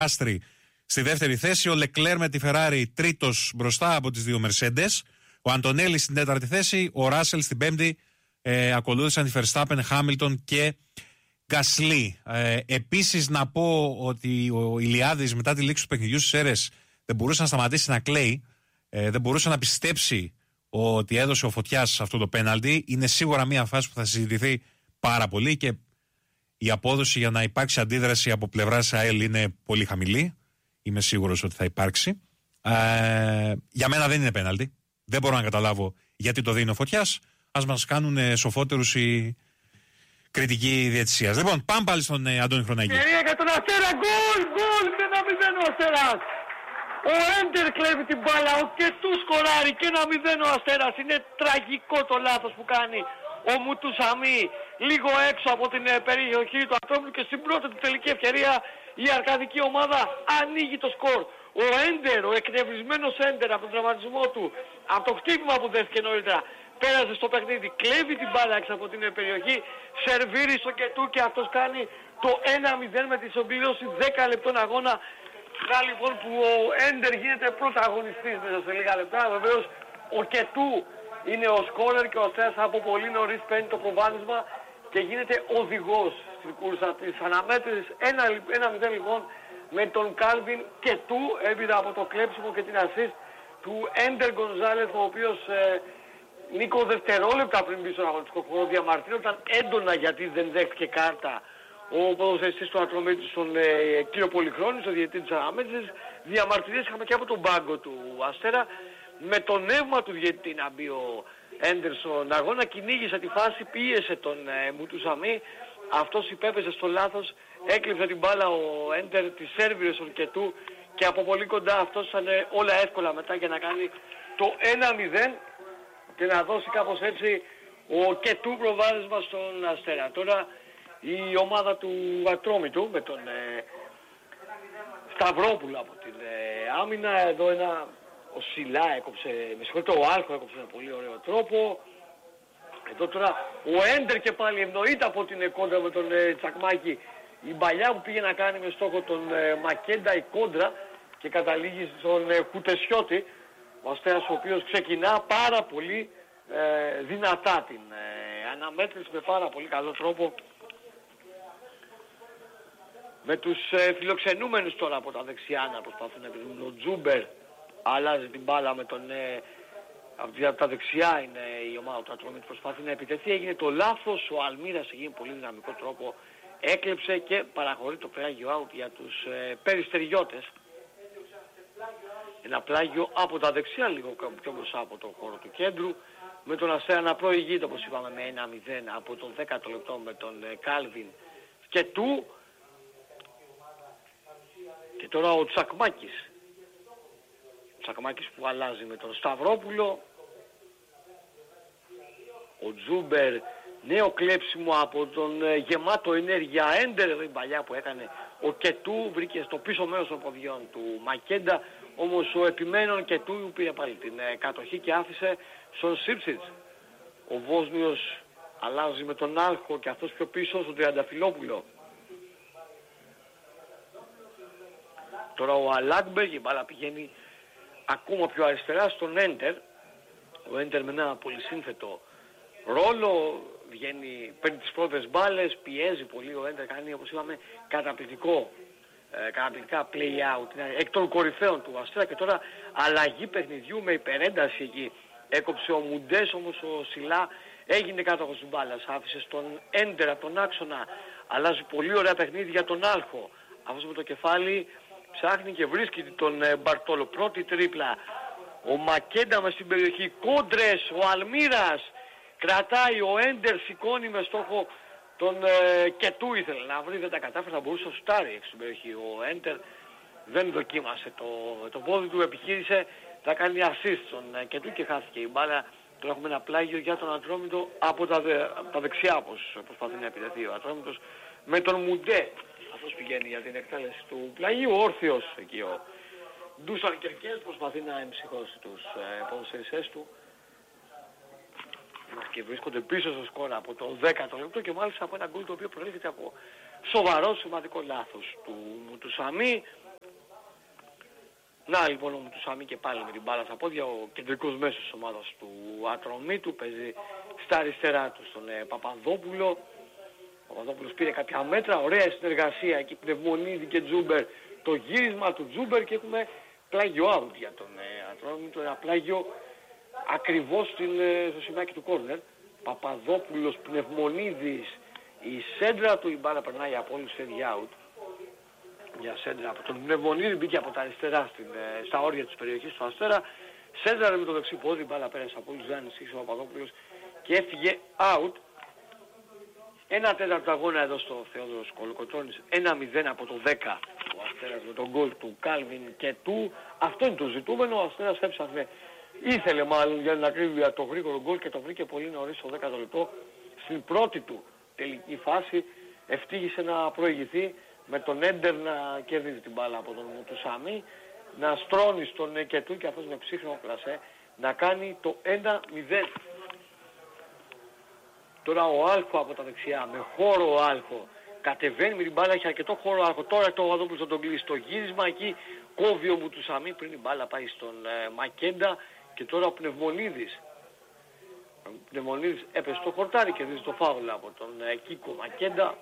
Άστρη στη δεύτερη θέση, ο Λεκλέρ με τη Ferrari τρίτος μπροστά από τις δύο Mercedes, ο Αντωνέλη στην τέταρτη θέση, ο Ράσελ στην πέμπτη, ακολούθησαν οι Verstappen, Hamilton και Γκασλί. Επίσης να πω ότι ο Ηλιάδης μετά τη λήξη του παιχνιδιού στις αίρες δεν μπορούσε να σταματήσει να κλαίει, δεν μπορούσε να πιστέψει ότι έδωσε ο Φωτιάς αυτό το πέναλτι. Είναι σίγουρα μια φάση που θα συζητηθεί πάρα πολύ και η απόδοση για να υπάρξει αντίδραση από πλευράς ΑΕΛ είναι πολύ χαμηλή. Είμαι σίγουρος ότι θα υπάρξει. Για μένα δεν είναι πέναλτι. Δεν μπορώ να καταλάβω γιατί το δίνει ο Φωτιάς. Ας μας κάνουν σοφότερους οι κριτικοί διαιτησίας. Λοιπόν, πάμε πάλι στον Αντώνη Χρονάκη. Ευκαιρία για τον Αστέρα, γκολ, 1-0 ο Αστέρας. Ο Έντερ κλέβει την μπάλα, ο Κετού σκοράρει και 1-0 ο Αστέρας. Είναι τραγικό το λάθος που κάνει ο Μουτουσαμί λίγο έξω από την περιοχή του Ατρόμητου και στην πρώτη του τελική ευκαιρία η αρκαδική ομάδα ανοίγει το σκορ. Ο Έντερ, ο εκνευρισμένος Έντερ από τον τραυματισμό του, από το χτύπημα που δέχτηκε νωρίτερα, πέρασε στο παιχνίδι, κλέβει την μπάλα έξω από την περιοχή, σερβίρει στο Κετού και αυτός κάνει το 1-0 με τη συμπλήρωση 10 λεπτών αγώνα. Χά λοιπόν που ο Έντερ γίνεται πρωταγωνιστής μέσα σε λίγα λεπτά. Βεβαίως ο Κετού είναι ο σκόρερ και ο Αστέρας από πολύ νωρίς παίρνει το προβάδισμα και γίνεται οδηγός στην κούρσα της αναμέτρησης. 1-0 λοιπόν με τον Κάλβιν Κετού έπειτα από το κλέψιμο και την ασίστ του Έντερ Γκονζάλεθ, ο οποίος Νίκο δευτερόλεπτα πριν μπει στον αγωνιστικό χώρο διαμαρτύρονταν έντονα γιατί δεν δέχτηκε κάρτα ο ποδοσφαιριστής του Ατρομήτου στον κύριο Πολυχρόνη, στο διαιτητή της αναμέτρησης. Διαμαρτυρίες είχαμε και από τον πάγκο του Αστέρα. Με το νεύμα του διαιτητή να μπει ο Έντερ στον αγώνα, κυνήγησε τη φάση, πίεσε τον Μουτουσαμί. Αυτός υπέπεσε στο λάθος, έκλειψε την μπάλα ο Έντερ, τη σέρβιρε στον Κετού και από πολύ κοντά αυτός ήταν όλα εύκολα μετά για να κάνει το 1-0 και να δώσει κάπως έτσι ο Κετού προβάδισμα στον Αστέρα. Τώρα η ομάδα του Ατρόμητου με τον Σταυρόπουλο από την άμυνα, εδώ ο Σιλά έκοψε, με συγχωρείτε, ο Άλχο έκοψε με πολύ ωραίο τρόπο. Εδώ τώρα ο Έντερ και πάλι ευνοείται από την κόντρα με τον Τσακμάκη. Η παλιά που πήγε να κάνει με στόχο τον Μακέντα η κόντρα και καταλήγει στον Κουτεσιώτη. Ο Αστέρας ο οποίος ξεκινά πάρα πολύ δυνατά την αναμέτρηση με πάρα πολύ καλό τρόπο. Με τους φιλοξενούμενους τώρα από τα δεξιά να προσπαθούν να επιζούν. Ο Τζούμπερ αλλάζει την μπάλα με τον... από τα δεξιά είναι η ομάδα του Ατρόμητου, προσπαθεί να επιτεθεί. Έγινε το λάθος, ο Αλμύρας έγινε πολύ δυναμικό τρόπο. Έκλεψε και παραχωρεί το πλάγιο out για τους περιστεριώτες. Ένα πλάγιο από τα δεξιά, λίγο πιο μπροστά από το χώρο του κέντρου. Με τον Αστέρα να προηγείται, όπως είπαμε, με 1-0 από τον 10ο λεπτό με τον Κάλβιν και του. Και τώρα ο Τσακμάκης. Ο Τσακμάκης που αλλάζει με τον Σταυρόπουλο. Ο Τζούμπερ, νέο κλέψιμο από τον γεμάτο ενέργεια Έντερ, η παλιά που έκανε ο Κετού, βρήκε στο πίσω μέρος των ποδιών του Μακέντα, όμως ο επιμένων Κετού πήρε πάλι την κατοχή και άφησε στον Σίψιτς. Ο Βόσνιος αλλάζει με τον Άλχο και αυτός πιο πίσω στον Τριανταφυλόπουλο. Τώρα ο Αλάκμπεργκ, η μπάλα πηγαίνει ακόμα πιο αριστερά στον Έντερ. Ο Έντερ με ένα πολύ σύνθετο ρόλο, βγαίνει, παίρνει τις πρώτες μπάλες, πιέζει πολύ ο Έντερ, κάνει όπως είπαμε καταπληκτικά play out, εκ των κορυφαίων του Αστέρα. Και τώρα αλλαγή παιχνιδιού με υπερένταση εκεί. Έκοψε ο Μουντές, όμως ο Σιλά έγινε κάτοχος της μπάλας, άφησε στον Έντερ από τον άξονα, αλλάζει πολύ ωραία παιχνίδι για τον Άλχο. Αυτός με το κεφάλι ψάχνει και βρίσκει τον Μπαρτόλο, πρώτη τρίπλα. Ο Μακέντα μες στην περιοχή, κόντρες, ο Αλμύρας κρατάει, ο Έντερ σηκώνει με στόχο τον Κετού, ήθελε να βρει, δεν τα κατάφερε, θα μπορούσε να σουτάρει στην περιοχή. Ο Έντερ δεν δοκίμασε το πόδι του, επιχείρησε να κάνει assist στον Κετού και χάθηκε η μπάλα. Τώρα έχουμε ένα πλάγιο για τον Ατρόμητο από τα δεξιά, όπως προσπαθεί να επιτεθεί ο Ατρόμητος, με τον Μουντέ. Αυτός πηγαίνει για την εκτέλεση του πλαγίου, όρθιος εκεί ο Ντούσαν Κερκές, προσπαθεί να εμψυχώσει τους ποδοσφαιριστές του και βρίσκονται πίσω στο σκορ από το 10ο λεπτό και μάλιστα από ένα γκολ το οποίο προέρχεται από σοβαρό σημαντικό λάθος του Μουτουσαμί. Να λοιπόν ο Μουτουσάμι και πάλι με την μπάλα στα πόδια, ο κεντρικός μέσος της ομάδας του Ατρομήτου, παίζει στα αριστερά του στον Παπαδόπουλο. Ο Παπαδόπουλος πήρε κάποια μέτρα, ωραία συνεργασία εκεί, Πνευμονίδη και Τζούμπερ, το γύρισμα του Τζούμπερ και έχουμε πλάγιο out για τον Ατρόμητο, ένα πλάγιο ακριβώς στο σημάκι του κόρνερ. Παπαδόπουλος, Πνευμονίδης, η σέντρα του, η μπάλα περνάει από όλους, φεύγει out. Για σέντρα από τον Πνευμονίδη, μπήκε από τα αριστερά στα όρια της περιοχής του Αστέρα. Σέντρα με το δεξί πόδι, η μπάλα πέρασε από όλους, δεν ανησύχησε ο Παπαδόπουλος και έφυγε out. 1/4 αγώνα εδώ στο Θεόδωρος Κολοκοτρώνης, 1-0 από το 10 ο Αστέρας με τον γκολ του Κάλβιν και του. Αυτό είναι το ζητούμενο, ο Αστέρας έψαχνε, ήθελε μάλλον για την ακρίβεια το γρήγορο γκολ και το βρήκε πολύ νωρίς στο 10ο λεπτό. Στην πρώτη του τελική φάση ευτύχησε να προηγηθεί με τον Έντερ να κερδίζει την μπάλα από τον Μουτουσάμι, να στρώνει στον Εκετού και αυτός με ψύχρεμο πλασέ να κάνει το 1-0. Τώρα ο Άλχο από τα δεξιά, με χώρο ο Άλχο, κατεβαίνει με την μπάλα, έχει αρκετό χώρο ο Άλχο. Τώρα το Παπαδόπουλος θα τον κλείσει το γύρισμα εκεί, κόβει ο Μουτουσάμι πριν η μπάλα πάει στον Μακέντα και τώρα ο Πνευμονίδης. Ο Πνευμονίδης έπεσε στο χορτάρι και δίνει το φάουλ από τον Κίκο Μακέντα.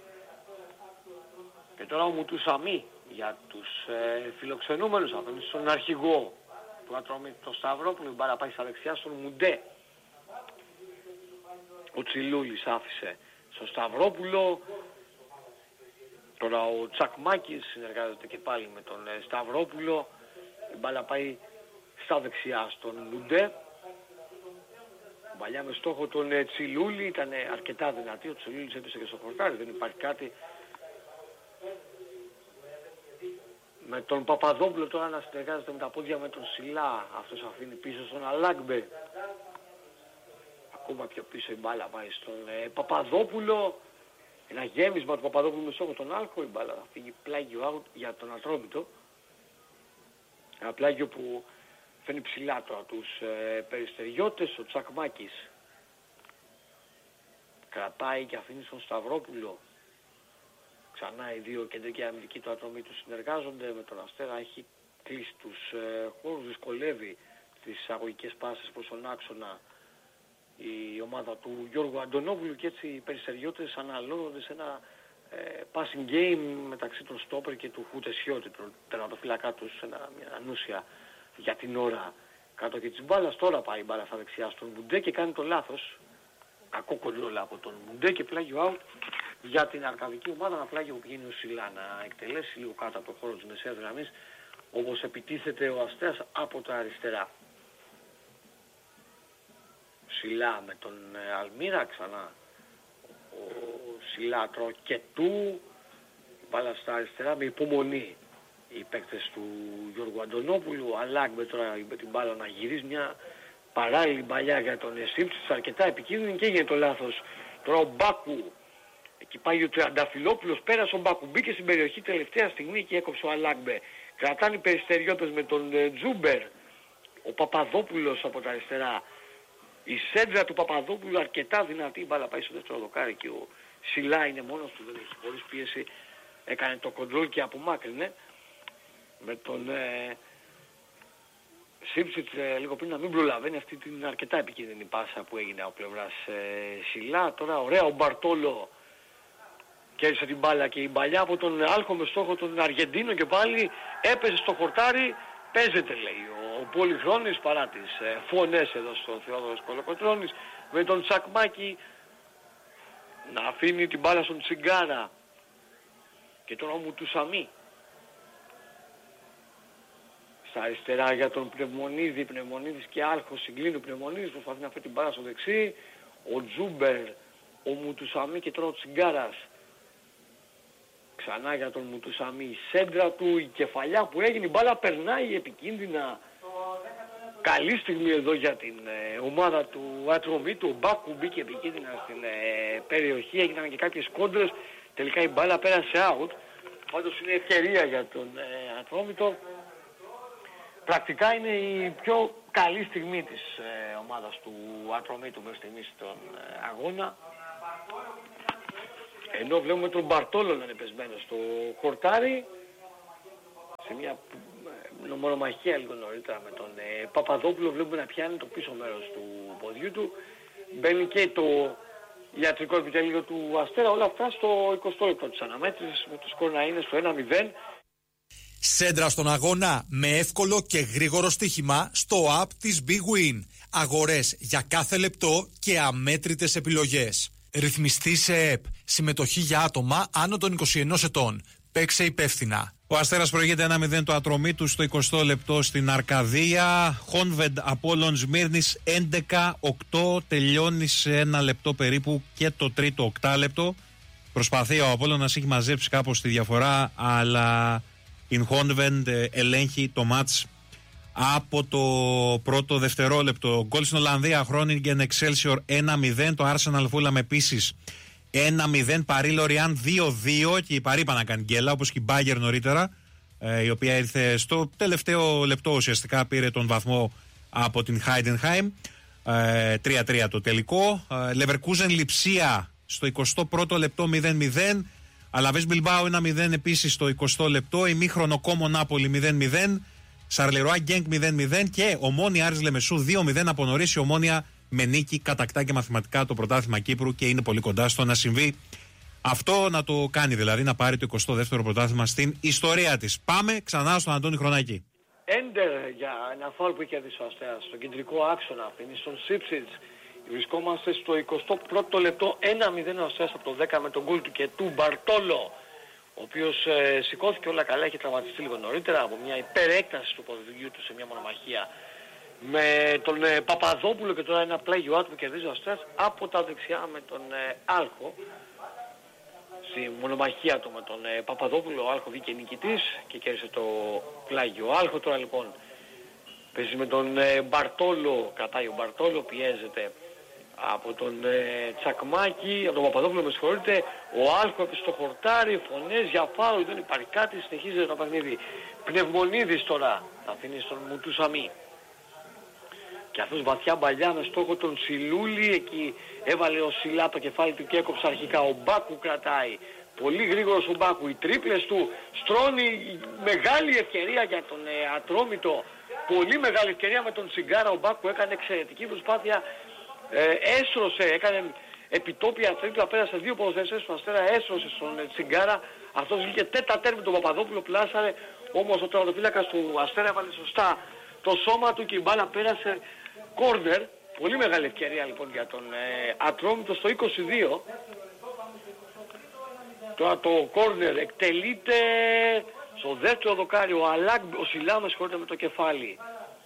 Και τώρα ο Μουτουσάμι για τους φιλοξενούμενους, αυτόν είναι στον αρχηγό του Ατρόμητου, το Σταυρόπουλο, η μπάλα πάει στα δεξιά στον Μουντέ. Ο Τσιλούλης άφησε στο Σταυρόπουλο. Τώρα ο Τσακμάκης συνεργάζεται και πάλι με τον Σταυρόπουλο. Η μπάλα πάει στα δεξιά στον Μουντέ. Παλιά με στόχο τον Τσιλούλη, ήταν αρκετά δυνατή. Ο Τσιλούλης έπεσε και στο χορτάρι, δεν υπάρχει κάτι. Με τον Παπαδόπουλο τώρα να συνεργάζεται με τα πόδια με τον Σιλά. Αυτός αφήνει πίσω στον Αλάγκμπε. Ακόμα πιο πίσω η μπάλα πάει στον Παπαδόπουλο. Ένα γέμισμα του Παπαδόπουλου με στόχο τον Άλχο. Η μπάλα θα φύγει πλάγιο out για τον Ατρόμητο. Ένα πλάγιο που φαίνει ψηλά τώρα τους περιστεριώτες. Ο Τσακμάκης κρατάει και αφήνει στον Σταυρόπουλο. Ξανά οι δύο κεντρικοί αμυντικοί του Ατρομήτου συνεργάζονται με τον Αστέρα. Έχει κλείσει τους χώρους, δυσκολεύει τις εισαγωγικές πάσες προς τον άξονα η ομάδα του Γιώργου Αντωνόπουλου και έτσι οι περιστεριώτες αναλώνονται σε ένα passing game μεταξύ των στόπερ και του Χουτεσιώτη, τον τερματοφύλακά τους, μια ανούσια για την ώρα κάτω και της μπάλας. Τώρα πάει η μπάλα στα δεξιά στον Μουντέ και κάνει το λάθος. Κακό κοντρόλ από τον Μουντέ και πλάγιο out για την αρκαδική ομάδα. Ένα πλάγιο που πηγαίνει ο Σιλά να εκτελέσει λίγο κάτω από το χώρο της μεσαίας γραμμής, όπως επιτίθεται ο Αστέρας από τα αριστερά. Σιλά με τον Αλμύρα, ξανά ο Σιλά τρώει και του, μπάλα στα αριστερά με υπομονή οι παίκτες του Γιώργου Αντωνόπουλου. Αλάγκμπε τώρα με την μπάλα να γυρίζει, μια παράλληλη μπαλιά για τον Εσύψης, αρκετά επικίνδυνη και έγινε το λάθος. Τώρα ο Μπάκου, εκεί πάει ο Τριανταφυλόπουλος, πέρασε ο Μπάκου, μπήκε στην περιοχή τελευταία στιγμή και έκοψε ο Αλάγκμπε. Κρατάνε οι περιστεριώτες με τον Τζούμπερ, ο Παπαδόπουλος από τα αριστερά. Η σέντρα του Παπαδόπουλου αρκετά δυνατή, η μπάλα πάει στο δεύτερο δοκάρι και ο Σιλά είναι μόνος του, δεν έχει χωρίς πίεση, έκανε το κοντρόλ και απομάκρυνε. Με τον Σίψιτ λίγο πριν να μην προλαβαίνει αυτή την αρκετά επικίνδυνη πάσα που έγινε από πλευράς Σιλά. Τώρα ωραία ο Μπαρτόλο κέρδισε την μπάλα και η μπαλιά από τον Άλχο με στόχο τον Αργεντίνο και πάλι έπεσε στο χορτάρι. Παίζεται, λέει ο Πολυχρόνης, παρά τις φωνές εδώ στο Θεόδωρος Κολοκοτρώνης, με τον Τσακμάκη να αφήνει την μπάλα στον Τσιγκάρα και τον Μουτουσάμι. Στα αριστερά για τον Πνευμονίδη, Πνευμονίδης και Άλχος συγκλίνει. Ο Πνευμονίδης προσπαθεί να φέρει την μπάλα στο δεξί, ο Τζούμπερ, ο Μουτουσάμι και τώρα ο Τσιγκάρας. Ξανά για τον Μουτουσάμι, η σέντρα του, η κεφαλιά που έγινε, η μπάλα περνάει επικίνδυνα. Καλή στιγμή εδώ για την ομάδα του Ατρομήτου. Ο Μπάκου μπήκε επικίνδυνα στην περιοχή, έγιναν και κάποιες κόντρες. Τελικά η μπάλα πέρασε out. Πάντως είναι ευκαιρία για τον Ατρόμητο. Πρακτικά είναι η πιο καλή στιγμή της ομάδας του Ατρομήτου μέχρι στιγμής στον αγώνα. Ενώ βλέπουμε τον Μπαρτόλο να είναι πεσμένο στο χορτάρι σε μια μονομαχία λίγο νωρίτερα με τον Παπαδόπουλο. Βλέπουμε να πιάνει το πίσω μέρος του ποδιού του. Μπαίνει και το ιατρικό επιτελείο του Αστέρα. Όλα αυτά στο 20 λεπτό της αναμέτρησης, με το σκορ να είναι στο 1-0. Σέντρα στον αγώνα με εύκολο και γρήγορο στοίχημα στο app της Big Win. Αγορές για κάθε λεπτό και αμέτρητες επιλογές. Ρυθμιστή σε ΕΠ. Συμμετοχή για άτομα άνω των 21 ετών. Παίξε υπεύθυνα. Ο Αστέρας προηγείται 1-0 το Ατρωμίτου στο 20 λεπτό στην Αρκαδία. Χόνβεντ Απόλλων Σμύρνης 11-8. Τελειώνει σε 1 λεπτό περίπου και το τρίτο οκτάλεπτο. Προσπαθεί ο Απόλλωνας, έχει μαζέψει κάπως τη διαφορά, αλλά η Χόνβεντ ελέγχει το μάτς από το πρώτο δευτερόλεπτο. Γκολ στην Ολλανδία, Χρόνιγκεν Εξέλσιορ 1-0. Το Arsenal Fulham επίσης 1-0. Παρί Λοριάν 2-2. Και η Παρί είπα να κάνει γκέλα, όπως και η Μπάγερ νωρίτερα, η οποία ήρθε στο τελευταίο λεπτό, ουσιαστικά πήρε τον βαθμό από την Heidenheim. 3-3 το τελικό. Leverkusen Λιψία στο 21ο λεπτό 0-0. Αλαβές Μπιλμπάου 1-0 επίσης στο 20 λεπτό. Ημίχρονο Κόμο Νάπολη 0-0. Σαρλερουά Γκένκ 0-0 και Ομόνια Άρης Λεμεσού 2-0. Από νωρίς η Ομόνια με νίκη κατακτά και μαθηματικά το πρωτάθλημα Κύπρου και είναι πολύ κοντά στο να συμβεί αυτό, να το κάνει δηλαδή, να πάρει το 22ο πρωτάθλημα στην ιστορία της. Πάμε ξανά στον Αντώνη Χρονάκη. Έντερ για ένα φάουλ που είχε κερδίσει ο Αστέρας στον κεντρικό άξονα, είναι στον Σίψιτς. Βρισκόμαστε στο 21ο λεπτό, 1-0 ο Αστέρας από το 10 με τον γκολ του και του Μπαρτόλο, ο οποίος σηκώθηκε όλα καλά, είχε τραυματιστεί λίγο νωρίτερα από μια υπερέκταση του ποδιού του σε μια μονομαχία με τον Παπαδόπουλο, και τώρα ένα πλάγιο άτομο που κερδίζει ο Αστέρας από τα δεξιά με τον Άλχο. Στη μονομαχία του με τον Παπαδόπουλο, ο Άλχο βγήκε νικητής και κέρδισε το πλάγιο Άλχο. Τώρα λοιπόν παίζει με τον Μπαρτόλο, κρατάει ο Μπαρτόλο, πιέζεται από τον Τσακμάκη, από τον Παπαδόπουλο με συγχωρείτε. Ο Άλχο έπεσε στο χορτάρι, φωνές για φάουλ, δεν υπάρχει κάτι, συνεχίζεται το παιχνίδι. Πνευμονίδης τώρα θα αφήνει στον Μουτούσαμι. Και αυτός βαθιά μπαλιά με στόχο τον Σιλούλη, εκεί έβαλε ο Σιλά το κεφάλι του και έκοψε αρχικά. Ο Μπάκου κρατάει, πολύ γρήγορος ο Μπάκου, οι τρίπλες του στρώνει, μεγάλη ευκαιρία για τον Ατρόμητο, πολύ μεγάλη ευκαιρία με τον Τσιγκάρα. Ο Μπάκου έκανε εξαιρετική προσπάθεια, έστρωσε, έκανε επιτόπια τρίπλα, πέρασε δύο ποδοσφαιριστές του Αστέρα, έστρωσε στον Τσιγκάρα. Αυτός βγήκε τέτα-τέρ με τον Παπαδόπουλο, πλάσαρε, όμως ο τερματοφύλακας του Αστέρα έβαλε σωστά το σώμα του και η μπάλα πέρασε κόρνερ. Πολύ μεγάλη ευκαιρία λοιπόν για τον Ατρόμητο στο 22. Τώρα το κόρνερ εκτελείται στο δεύτερο δοκάρι, ο Σιλά με συγχωρείτε με το κεφάλι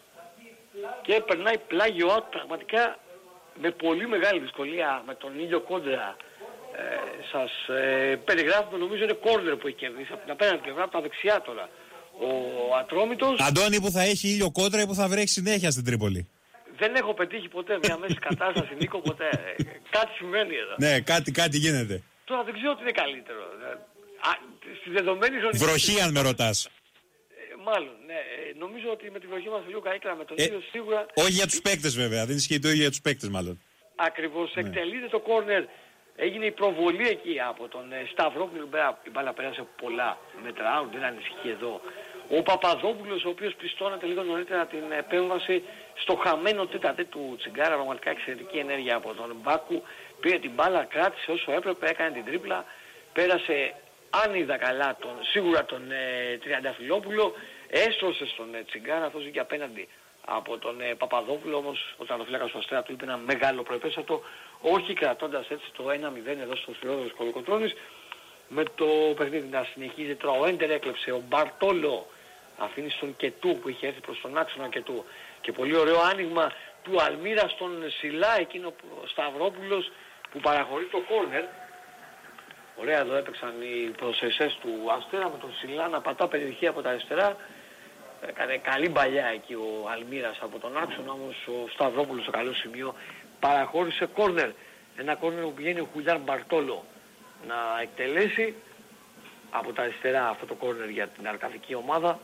και περνάει πλάγιο out, πραγματικά με πολύ μεγάλη δυσκολία με τον ήλιο κόντρα. Σας περιγράφουμε, νομίζω είναι κόρνερ που έχει κερδίσει από την απέναντι πλευρά, από τα δεξιά τώρα ο Ατρόμητος. Αντώνη, που θα έχει ήλιο κόντρα ή που θα βρέχει συνέχεια στην Τρίπολη? Δεν έχω πετύχει ποτέ μια μέση κατάσταση, Νίκο, ποτέ. Κάτι συμβαίνει εδώ. Ναι, κάτι γίνεται. Τώρα δεν ξέρω τι είναι καλύτερο. Στη δεδομένη ζώνη... Βροχή, αν με ρωτάς. Μάλλον, ναι. Νομίζω ότι με τη βροχή μας λίγο καλύτερα, με τον ήλιο σίγουρα... Όχι για τους παίκτες βέβαια, δεν ισχύει το ίδιο για τους παίκτες μάλλον. Ακριβώς, εκτελείται το κόρνερ. Έγινε η προβολή εκεί από τον Σταυρόπουλο. Η μπάλα πέρασε πολλά μέτρα, δεν ανησυχεί εδώ. Ο Παπαδόπουλος, ο οποίος πιστώνεται λίγο νωρίτερα την επέμβαση στο χαμένο τέταρτε του Τσιγκάρα, πραγματικά εξαιρετική ενέργεια από τον Μπάκου. Πήρε την μπάλα, κράτησε όσο έπρεπε, έκανε την τρίπλα, πέρασε, αν είδα καλά, σίγουρα τον Τριανταφυλόπουλο, έστρωσε στον Τσιγκάρα, αυτός βγήκε απέναντι από τον Παπαδόπουλο, όμως ο τερματοφύλακας του Αστέρα του είπε ένα μεγάλο προεπέστατο, όχι κρατώντας έτσι το 1-0 εδώ στο Φιλόδωρος Κολοκοτρώνης. Με το παιχνίδι να συνεχίζει τώρα, ο Έντερ έκλεψε, ο Μπαρτόλο αφήνει στον Κετού που είχε έρθει προς τον άξονα Κετού, και πολύ ωραίο άνοιγμα του Αλμύρα στον Σιλά, εκείνο ο Σταυρόπουλος που παραχωρεί το κόρνερ. Ωραία εδώ έπαιξαν οι ποδοσφαιριστές του Αστέρα με τον Σιλά να πατά περιοχή από τα αριστερά. Έκανε καλή μπαλιά εκεί ο Αλμύρας από τον άξονα, όμως ο Σταυρόπουλος στο καλό σημείο παραχώρησε κόρνερ. Ένα κόρνερ που πηγαίνει ο Χουλιάν Μπαρτόλο να εκτελέσει από τα αριστερά αυτό το κόρνερ για την αρκαδική ομάδα,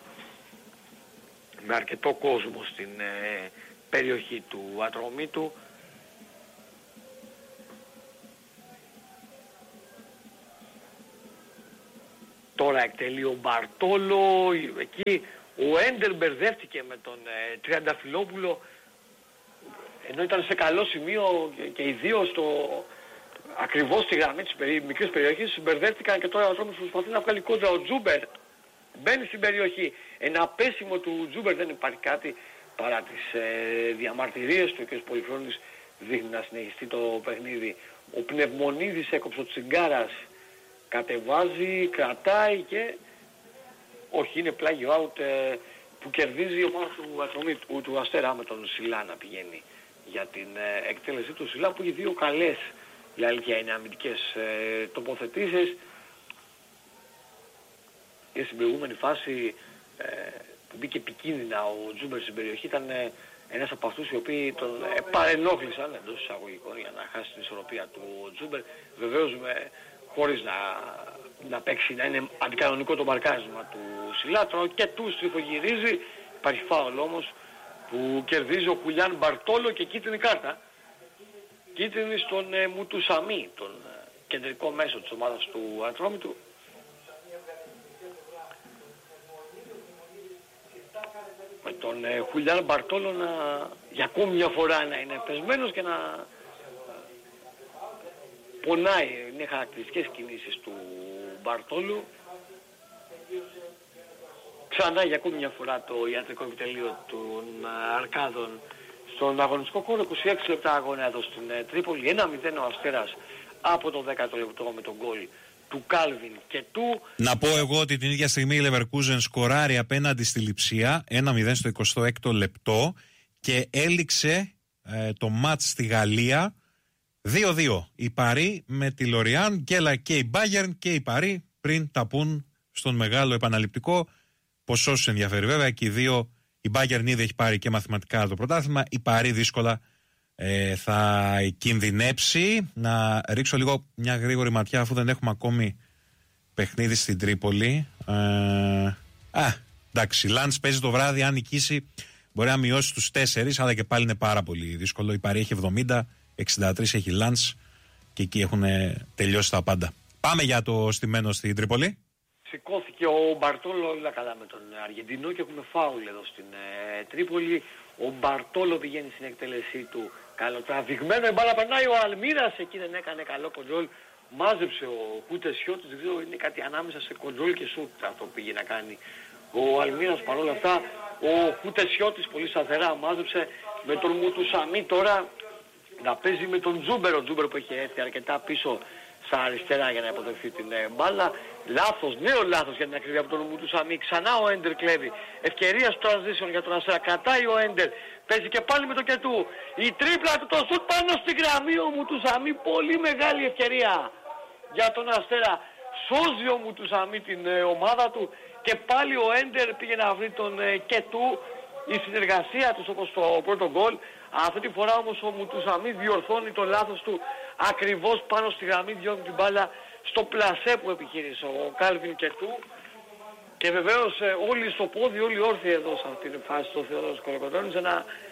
με αρκετό κόσμο στην περιοχή του Ατρωμίτου. Τώρα εκτελεί ο Μπαρτόλο, εκεί Ο Έντερ μπερδεύτηκε με τον Τριανταφυλόπουλο, ενώ ήταν σε καλό σημείο και οι δύο ακριβώς στη γραμμή της μικρής περιοχής, μπερδεύτηκαν και τώρα ο Ατρόμητος προσπαθεί να βγάλει κόντρα. Ο Τζούμπερ μπαίνει στην περιοχή. Ένα πέσιμο του Τζούμπερ, δεν υπάρχει κάτι παρά τις διαμαρτυρίες του και ο Πολυχρόνης δείχνει να συνεχιστεί το παιχνίδι. Ο Πνευμονίδης έκοψε ο Τσιγκάρας, κατεβάζει, κρατάει και όχι, είναι πλάγιο out που κερδίζει η ομάδα του Αστέρα με τον Σιλά να πηγαίνει για την εκτέλεση του Σιλά, που έχει δύο καλές, η αλήθεια είναι, αμυντικές τοποθετήσεις. Και στην προηγούμενη φάση που μπήκε επικίνδυνα ο Τζούμπερ στην περιοχή, ήταν ένας από αυτούς οι οποίοι τον παρενόχλησαν εντός εισαγωγικών για να χάσει την ισορροπία του Τζούμπερ. Βεβαίως χωρίς να παίξει, να είναι αντικανονικό το μαρκάρισμα του Σιλάτρο και του στριφογυρίζει. Υπάρχει φάουλ όμως που κερδίζει ο Χουλιάν Μπαρτόλο και κίτρινη κάρτα. Κίτρινη στον Μουτουσαμί, τον κεντρικό μέσο της ομάδας του Ατρόμητου. Με τον Χουλιάν Μπαρτόλο για ακόμη μια φορά να είναι πεσμένος και να πονάει. Είναι χαρακτηριστικές κινήσεις του Μπαρτόλου. Ξανά για ακόμη μια φορά το ιατρικό επιτελείο των Αρκάδων στον αγωνιστικό χώρο. 26 λεπτά αγώνα εδώ στην Τρίπολη. 1-0 ο Αστέρας από το 10ο λεπτό με τον γκολ του Κάλβιν και του... Να πω εγώ ότι την ίδια στιγμή η Leverkusen σκοράρει απέναντι στη Λειψία 1-0 στο 26ο λεπτό και έληξε το μάτς στη Γαλλία 2-2. Η Παρί με τη Λοριάν, γκέλα και η Μπάγερν και η Παρί πριν τα πουν στον μεγάλο επαναληπτικό. Πως όσους ενδιαφέρει βέβαια και οι δύο, η Μπάγερν ήδη έχει πάρει και μαθηματικά το πρωτάθλημα, η Παρί δύσκολα θα κινδυνέψει. Να ρίξω λίγο μια γρήγορη ματιά αφού δεν έχουμε ακόμη παιχνίδι στην Τρίπολη. Εντάξει, Λαντς παίζει το βράδυ, αν νικήσει μπορεί να μειώσει τους 4, αλλά και πάλι είναι πάρα πολύ δύσκολο. Η Παρί έχει 70, 63 έχει Λαντς και εκεί έχουν τελειώσει τα πάντα. Πάμε για το στημένο στην Τρίπολη. Σηκώθηκε ο Μπαρτόλο, όλα καλά με τον Αργεντινό και έχουμε φάουλ εδώ στην Τρίπολη. Ο Μπαρτόλο πηγαίνει στην εκτέλεσή του. Καλοτραβηγμένο, η μπάλα περνάει ο Αλμύρας, εκεί δεν έκανε καλό κοντρόλ. Μάζεψε ο Χούτεσιώτης, δεν ξέρω, είναι κάτι ανάμεσα σε κοντρόλ και σούτ αυτό που πήγε να κάνει ο Αλμύρας. Παρόλα αυτά ο Χούτεσιώτης πολύ σταθερά μάζεψε με τον Μουτουσαμί τώρα να παίζει με τον Τζούμπερ. Ο Τζούμπερ που έχει έρθει αρκετά πίσω στα αριστερά για να υποδεχθεί την μπάλα. Λάθος, νέο λάθος για την ακρίβεια από τον Μουτουσαμί. Ξανά ο Έντερ κλέβει. Ευκαιρία στο transition για τον Αστέρα. Κρατάει ο Έντερ. Παίζει και πάλι με το κετού. Η τρίπλα του, το σουτ πάνω στην γραμμή. Ο Μουτουσαμί, πολύ μεγάλη ευκαιρία για τον Αστέρα. Σώζει ο Μουτουσαμί την ομάδα του. Και πάλι ο Έντερ πήγε να βρει τον κετού. Η συνεργασία τους όπως το πρώτο γκολ. Αυτή τη φορά όμως ο Μουτουσαμί διορθώνει το λάθος του ακριβώς πάνω στη γραμμή, διώχνει την μπάλα στο πλασέ που επιχείρησε ο Κάλβιν και του. Και βεβαίως όλοι στο πόδι, όλοι όρθιοι εδώ σε αυτή τη φάση του Θεόδωρος Κολοκοτρώνης. Ένα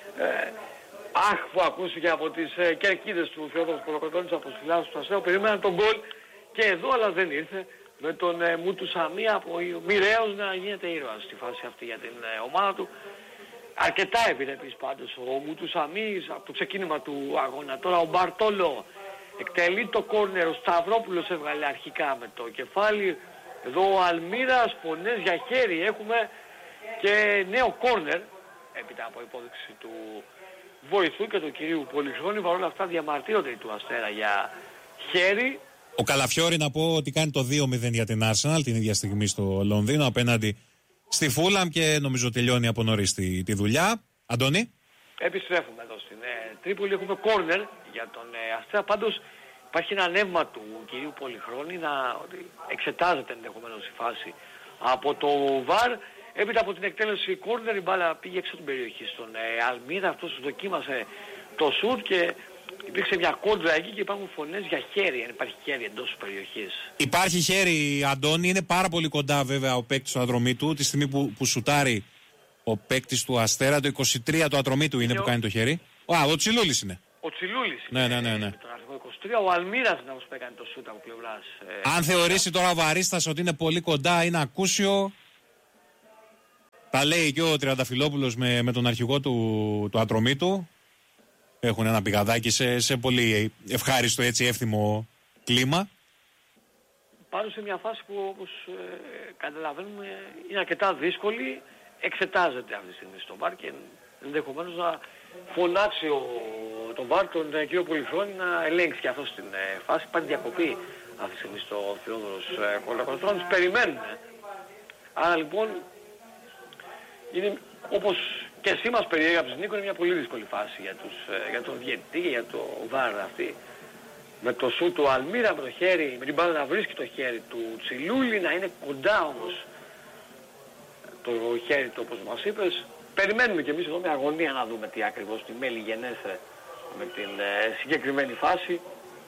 αχ που ακούστηκε από τις κερκίδες του Θεόδωρος Κολοκοτρώνης, από τους φιλάθλους του Αστέου. Περίμεναν τον γκολ και εδώ, αλλά δεν ήρθε. Με τον Μουτουσαμί από μοιραίος να γίνεται ήρωας στη φάση αυτή για την ομάδα του. Αρκετά επιτρέπεις πάντως ο Μουτουσαμί από το ξεκίνημα του αγώνα. Τώρα ο Μπαρτόλο εκτελεί το κόρνερ, ο Σταυρόπουλος έβγαλε αρχικά με το κεφάλι. Εδώ ο Αλμύρας, φωνές για χέρι έχουμε και νέο κόρνερ έπειτα από υπόδειξη του βοηθού και του κυρίου Πολυχρόνη. Παρ' όλα αυτά διαμαρτύρονται του Αστέρα για χέρι. Ο Καλαφιόρη να πω ότι κάνει το 2-0 για την Arsenal την ίδια στιγμή στο Λονδίνο απέναντι στη Φούλαμ και νομίζω τελειώνει από νωρίς τη δουλειά. Αντώνη. Επιστρέφουμε εδώ στην Τρίπολη, έχουμε κόρνερ για τον Αστέρα. Πάντως υπάρχει ένα νεύμα του κυρίου Πολυχρόνη ότι εξετάζεται ενδεχομένως η φάση από το ΒΑΡ. Έπειτα από την εκτέλεση κόρνερ η μπάλα πήγε έξω την περιοχή στον Αλμίδα. Αυτός δοκίμασε το σουτ και υπήρξε μια κόντρα εκεί και υπάρχουν φωνές για χέρι, αν υπάρχει χέρι εντός της περιοχής. Υπάρχει χέρι, Αντώνη, είναι πάρα πολύ κοντά βέβαια ο παίκτης του Ατρομήτου. Τη στιγμή που σουτάρει ο παίκτης του Αστέρα, το 23 του Ατρομήτου είναι που κάνει το χέρι. Ο Τσιλούλης είναι. Ο Τσιλούλης. Ναι. Με τον αριθμό 23, ο Αλμύρας είναι που έκανε το σούτ από πλευράς. Αν θεωρήσει τώρα ο Βαρίστας ότι είναι πολύ κοντά, είναι ακούσιο. Τα λέει και ο Τριανταφυλόπουλος με τον αρχηγό του Ατρωμίτου. Έχουν ένα πηγαδάκι σε πολύ ευχάριστο, έτσι, εύθυμο κλίμα. Πάνω σε μια φάση που, όπως καταλαβαίνουμε, είναι αρκετά δύσκολη. Εξετάζεται αυτή τη στιγμή στο ΒΑΡ και ενδεχομένως να φωνάξει το ΒΑΡ τον κύριο Πολυχρόνη να ελέγξει και αυτό στην φάση. Υπάρχει διακοπή αυτή τη στιγμή στο Θεόδωρος Κολοκοτρώνης. Περιμένουμε. Άρα λοιπόν είναι, όπως και εσύ μας περιέγραψες, Νίκο, είναι μια πολύ δύσκολη φάση για τον διαιτητή και για το ΒΑΡ αυτή. Με το σου του Αλμύρα, με το χέρι, με την μπάλα να βρίσκει το χέρι του Τσιλούλη, να είναι κοντά όμως το χέρι του, όπως μας είπες. Περιμένουμε και εμείς εδώ με αγωνία να δούμε τι ακριβώς, τι μέλη γενέστε με την συγκεκριμένη φάση.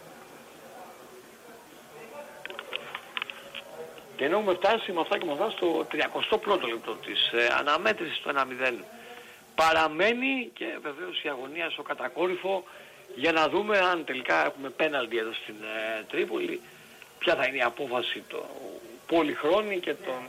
Και ενώ έχουμε φτάσει με αυτά και με αυτά στο 31ο λεπτό της αναμέτρησης του 1-0. Παραμένει και βεβαίως η αγωνία στο κατακόρυφο για να δούμε αν τελικά έχουμε πέναλτι εδώ στην Τρίπολη, ποια θα είναι η απόφαση του Πολυχρόνη και τον...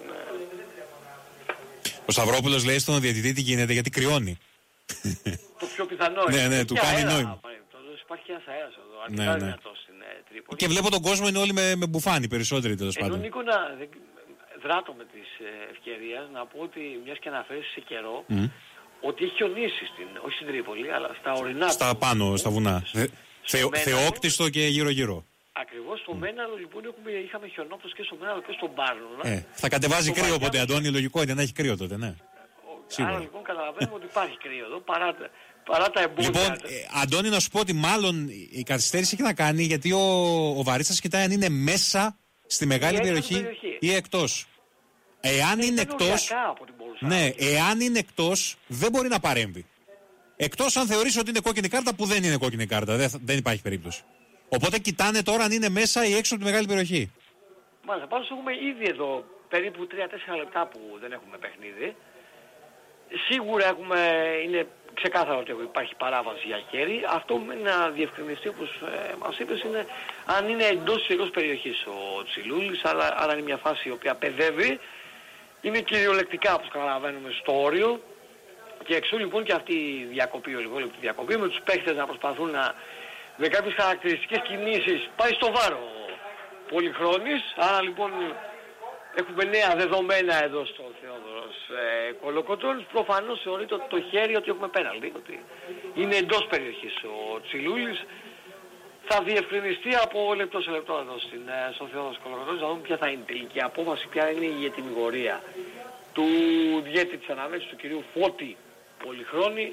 Ο Σταυρόπουλος λέει στον διαιτητή τι γίνεται γιατί κρυώνει. Το πιο πιθανό είναι. Ναι, του κάνει νόημα. Υπάρχει ένας αέρας εδώ, αρκετά δυνατός στην Τρίπολη. Και βλέπω τον κόσμο είναι όλοι με μπουφάνι, περισσότεροι τέλος πάντων. Ενώ Νίκο, δράτω με τις ευκαιρίες να πω ότι μιας και αναφέρεις σε καιρό, ότι έχει χιονίσει όχι στην Τρίπολη, αλλά στα ορεινά. Στα πάνω, στα βουνά. Θεόκτιστο και γύρω-γύρω. Ακριβώς στο Μέναλο λοιπόν είχαμε χιονόπτωση και στο Μέναλο και στον Πάρνο. Θα κατεβάζει κρύο οπότε, Αντώνη, λογικό είναι να έχει κρύο τότε, ναι. Άρα λοιπόν καταλαβαίνουμε ότι υπάρχει κρύο εδώ παρά τα εμπόδια. Λοιπόν, Αντώνη, να σου πω ότι μάλλον η καθυστέρηση έχει να κάνει γιατί ο Βαρίστας κοιτάει αν είναι μέσα στη μεγάλη περιοχή ή εκτός. Εάν είναι εκτός, ναι, εάν είναι εκτός, δεν μπορεί να παρέμβει. Εκτός αν θεωρήσει ότι είναι κόκκινη κάρτα, που δεν είναι κόκκινη κάρτα. Δεν υπάρχει περίπτωση. Οπότε κοιτάνε τώρα αν είναι μέσα ή έξω από τη μεγάλη περιοχή. Μάλιστα, πάντως έχουμε ήδη εδώ περίπου 3-4 λεπτά που δεν έχουμε παιχνίδι. Σίγουρα είναι ξεκάθαρο ότι υπάρχει παράβαση για χέρι. Αυτό με να διευκρινιστεί, όπως μας είπες, είναι αν είναι εντός της εκτός περιοχής ο Τσιλούλης, άρα είναι μια φάση η οποία παιδεύει. Είναι κυριολεκτικά, όπως καταλαβαίνουμε, στο όριο. Και εξού λοιπόν και αυτή η διακοπή, ολιγόλεπτη διακοπή, με τους παίχτες να προσπαθούν με κάποιες χαρακτηριστικές κινήσεις πάει στο βάρο Πολυχρόνης. Άρα λοιπόν έχουμε νέα δεδομένα εδώ στο Θεόδωρος Κολοκοτρώνης. Προφανώς θεωρείται το χέρι ότι έχουμε πέναλτι, ότι είναι εντός περιοχής ο Τσιλούλης. Θα διευκρινιστεί από λεπτό σε λεπτό εδώ στο Θεόδωρος Κολοκοτρώνης, να δούμε ποια θα είναι η τελική απόφαση, ποια είναι η ετυμηγορία του διέτη της αναμέτρησης, του κυρίου Φώτη Πολυχρόνη,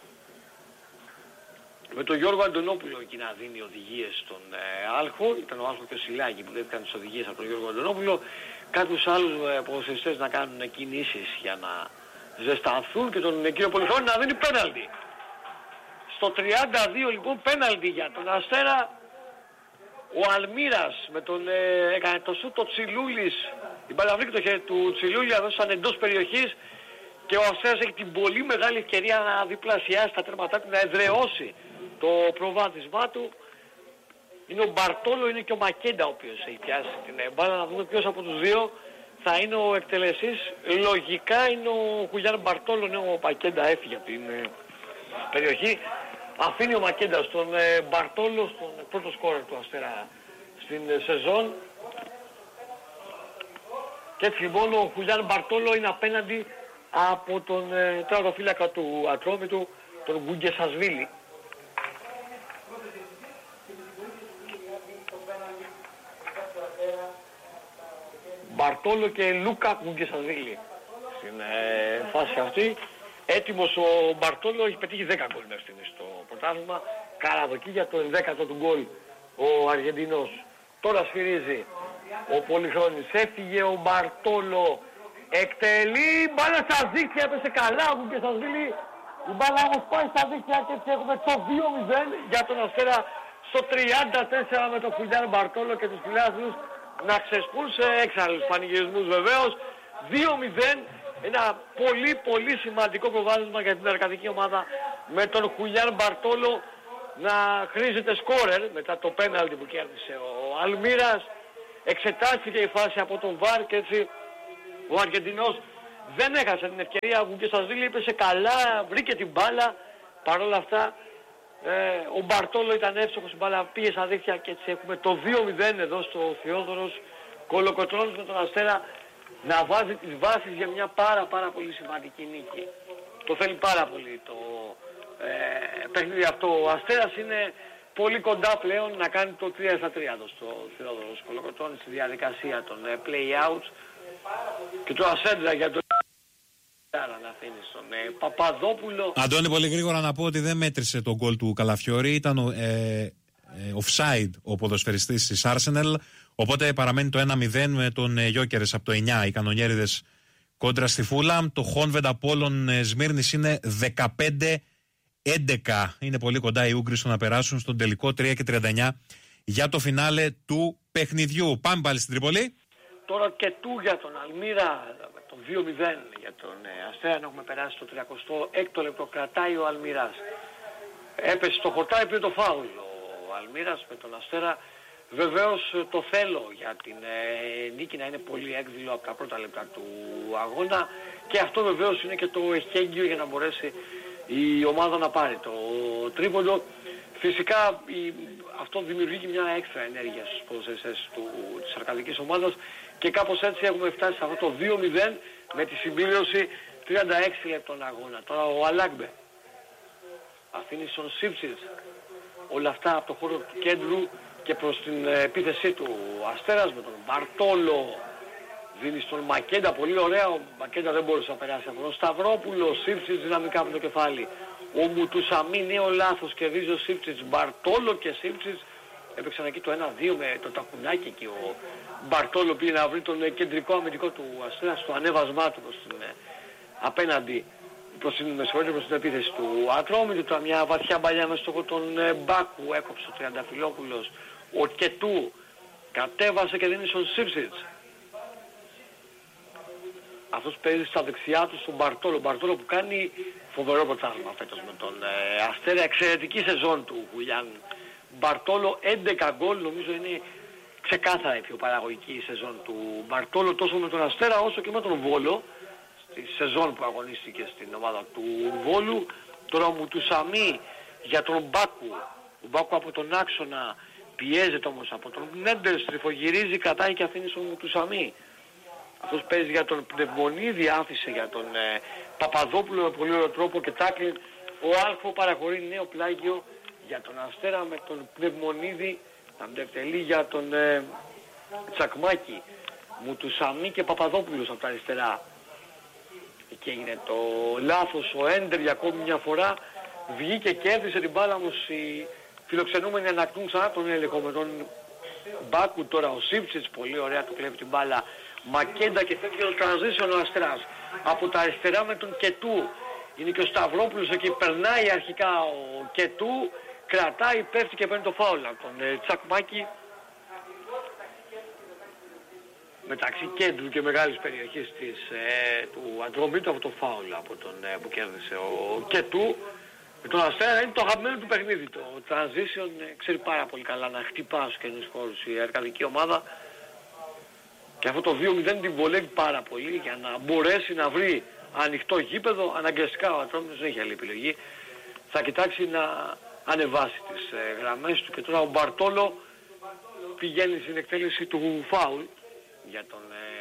με τον Γιώργο Αντωνόπουλο εκεί να δίνει οδηγίες στον Άλχο. Ήταν ο Άλχο και ο Σιλάκη που δέχτηκαν τις οδηγίες από τον Γιώργο Αντωνόπουλο. Κάποιους άλλους ποδοσφαιριστές να κάνουν κινήσεις για να ζεσταθούν και τον κύριο Πολυχρόνη να δίνει πέναλτι. Στο 32 λοιπόν πέναλτι για τον Αστέρα. Ο Αλμύρας με έκανε το σούτ, το Τσιλούλης, η μπάλα βρήκε το χέρι του Τσιλούλη, έδωσαν εντός περιοχής και ο Αστέρας έχει την πολύ μεγάλη ευκαιρία να διπλασιάσει τα τέρματά του, να εδραιώσει το προβάδισμά του. Είναι ο Μπαρτόλο, είναι και ο Μακέντα ο οποίος έχει πιάσει την μπάλα, να δούμε ποιος από τους δύο θα είναι ο εκτελεσής. Λογικά είναι ο Χουλιάν Μπαρτόλο, ναι, ο Μακέντα έφυγε από την περιοχή. Αφήνει ο Μακέντα στον Μπαρτόλο, στον πρώτο σκόρερ του Αστέρα στην σεζόν. Και έτσι λοιπόν ο Χουλιάν Μπαρτόλο είναι απέναντι από τον τερματοφύλακα του Ατρόμητου, τον Γκουγκεσασβίλη. Μπαρτόλο και Λούκα Γκουγκεσασβίλη στην φάση αυτή. Έτοιμος ο Μπαρτόλο, έχει πετύχει 10 γκολ μέχρι στιγμής στο πρωτάθλημα. Καραδοκή για το 11ο του γκολ ο Αργεντινός. Τώρα σφυρίζει ο Πολυχρόνης. Έφυγε ο Μπαρτόλο. Εκτελεί, μπάλα στα δίχτυα, έπεσε καλά ο Γκουγκεσασβίλη. Η μπάλα όμως πάει στα δίχτυα και έτσι έχουμε το 2-0 για τον Αστέρα στο 34 με τον Χουλιάν Μπαρτόλο και τους φιλάθλους να ξεσπούν σε έξαλλους πανηγυρισμούς βεβαίως. 2-0. Ένα πολύ πολύ σημαντικό προβάδισμα για την εργατική ομάδα με τον Χουλιάν Μπαρτόλο να χρήζεται σκόρερ μετά το πέναλτι που κέρδισε ο Αλμύρας. Εξετάστηκε η φάση από τον ΒΑΡ και έτσι ο Αργεντινός δεν έχασε την ευκαιρία. Ο Γκουγκεσασβίλη έπεσε καλά, βρήκε την μπάλα. Παρ' όλα αυτά ο Μπαρτόλο ήταν εύστοχος, η μπάλα πήγε στα δίχτυα και έτσι έχουμε το 2-0 εδώ στο Θεόδωρος. Κολοκοτρώνης με τον Αστέρα να βάζει τις βάσεις για μια πάρα πολύ σημαντική νίκη. Το θέλει πάρα πολύ το παιχνίδι αυτό. Ο Αστέρας είναι πολύ κοντά πλέον να κάνει το 3-3 εδώ στο Θεόδωρος Κολοκοτρώνης στη διαδικασία των play-outs. Και τώρα σέντρα για τον να αφήνει στον Παπαδόπουλο. Αντώνη, πολύ γρήγορα να πω ότι δεν μέτρησε τον γκολ του Καλαφιόρη. Ήταν offside ο ποδοσφαιριστής της Arsenal. Οπότε παραμένει το 1-0 με τον Γιόκερες από το 9. Οι κανονιέριδες κόντρα στη Φούλαμ. Το Χόνβεντ Απόλλων Σμύρνης είναι 15-11. Είναι πολύ κοντά οι Ούγγροι στο να περάσουν στον τελικό 3-39 για το φινάλε του παιχνιδιού. Πάμε πάλι στην Τρίπολη. Τώρα και του για τον Αλμύρα, το 2-0 για τον Αστέρα, έχουμε περάσει το 36ο λεπτό, κρατάει ο Αλμύρας. Έπεσε στο χορτάρι, πήρε το φάουλ ο Αλμύρας με τον Αστέρα. Βεβαίως το θέλω για την νίκη να είναι πολύ έκδηλο από τα πρώτα λεπτά του αγώνα και αυτό βεβαίως είναι και το εχέγγυο για να μπορέσει η ομάδα να πάρει το τρίποντο. Φυσικά αυτό δημιουργεί και μια έξτρα ενέργεια στους ποδοσφαιριστές της αρκαδικής ομάδας και κάπως έτσι έχουμε φτάσει σε αυτό το 2-0 με τη συμπλήρωση 36 λεπτών αγώνα. Τώρα ο Αλάγκμπε αφήνει στον Σίψιτς όλα αυτά από το χώρο του κέντρου και προς την επίθεσή του Αστέρας με τον Μπαρτόλο. Δίνει στον Μακέντα, πολύ ωραία, ο Μακέντα δεν μπορούσε να περάσει από τον Σταυρόπουλο, Σίψιτς δυναμικά από το κεφάλι. Ο Μουτουσαμί, νέο λάθος, κερδίζει ο Σίψιτς, Μπαρτόλο και Σίψιτς. Έπαιξαν εκεί το 1-2 με το τακουνάκι και ο Μπαρτόλο πήγε να βρει τον κεντρικό αμυντικό του Αστέρα στο ανέβασμά του προς την απέναντι, προς την επίθεση του Ατρόμητου. Τώρα μια βαθιά μπαλιά με στόχο τον Μπάκου, έκοψε ο Τριανταφυλόπουλος. Ο Κετού κατέβασε και δίνει στον Σίψιτς. Αυτός παίζει στα δεξιά του στον Μπαρτόλο. Μπαρτόλο που κάνει φοβερό πρωτάθλημα φέτος με τον Αστέρα. Εξαιρετική σεζόν του Γουλιάν Μπαρτόλο. 11 γκολ, νομίζω είναι ξεκάθαρα η πιο παραγωγική σεζόν του Μπαρτόλο τόσο με τον Αστέρα όσο και με τον Βόλο στη σεζόν που αγωνίστηκε στην ομάδα του Βόλου. Τώρα ο Μουτουσαμί για τον Μπάκου. Ο Μπάκου από τον άξονα πιέζεται όμως από τον Νέντερ, στριφογυρίζει, κρατάει και αφήνει στον Μουτουσαμί. Αυτός παίζει για τον Πνευμονίδη, άφησε για τον Παπαδόπουλο με πολύ ωραίο τρόπο και τάκλιν. Ο Άλφο παραχωρεί νέο πλάγιο για τον Αστέρα με τον Πνευμονίδη, αντευτελεί για τον Τσακμάκη. Μουτουσαμί και Παπαδόπουλος από τα αριστερά. Εκεί έγινε το λάθος, ο Έντερ για ακόμη μια φορά βγήκε και έδειξε την μπάλα όμως οι φιλοξενούμενοι ανακτούν ξανά τον έλεγχο με τον Μπάκου. Τώρα ο Σίψιτς πολύ ωραία του κλέβει την μπάλα. Μακέντα και φεύγει το transition ο Αστέρας από τα αριστερά με τον Κετού. Είναι και ο Σταυρόπουλος εκεί, περνάει αρχικά ο Κετού, κρατάει, πέφτει και παίρνει το φάουλ από τον Τσακμάκη. Μεταξύ κέντρου και μεγάλης περιοχής του Αντρομήτου από το φάουλ από τον που κέρδισε ο Κετού. Με τον Αστέρα είναι το αγαπημένο του παιχνίδι. Το transition ξέρει πάρα πολύ καλά να χτυπά στους καινούς χώρους η αρκαδική ομάδα. Και αυτό το 2-0 την βολεύει πάρα πολύ για να μπορέσει να βρει ανοιχτό γήπεδο. Αναγκαστικά ο Ατρόμητος δεν έχει άλλη επιλογή. Θα κοιτάξει να ανεβάσει τις γραμμές του. Και τώρα ο Μπαρτόλο πηγαίνει στην εκτέλεση του φάουλ για τον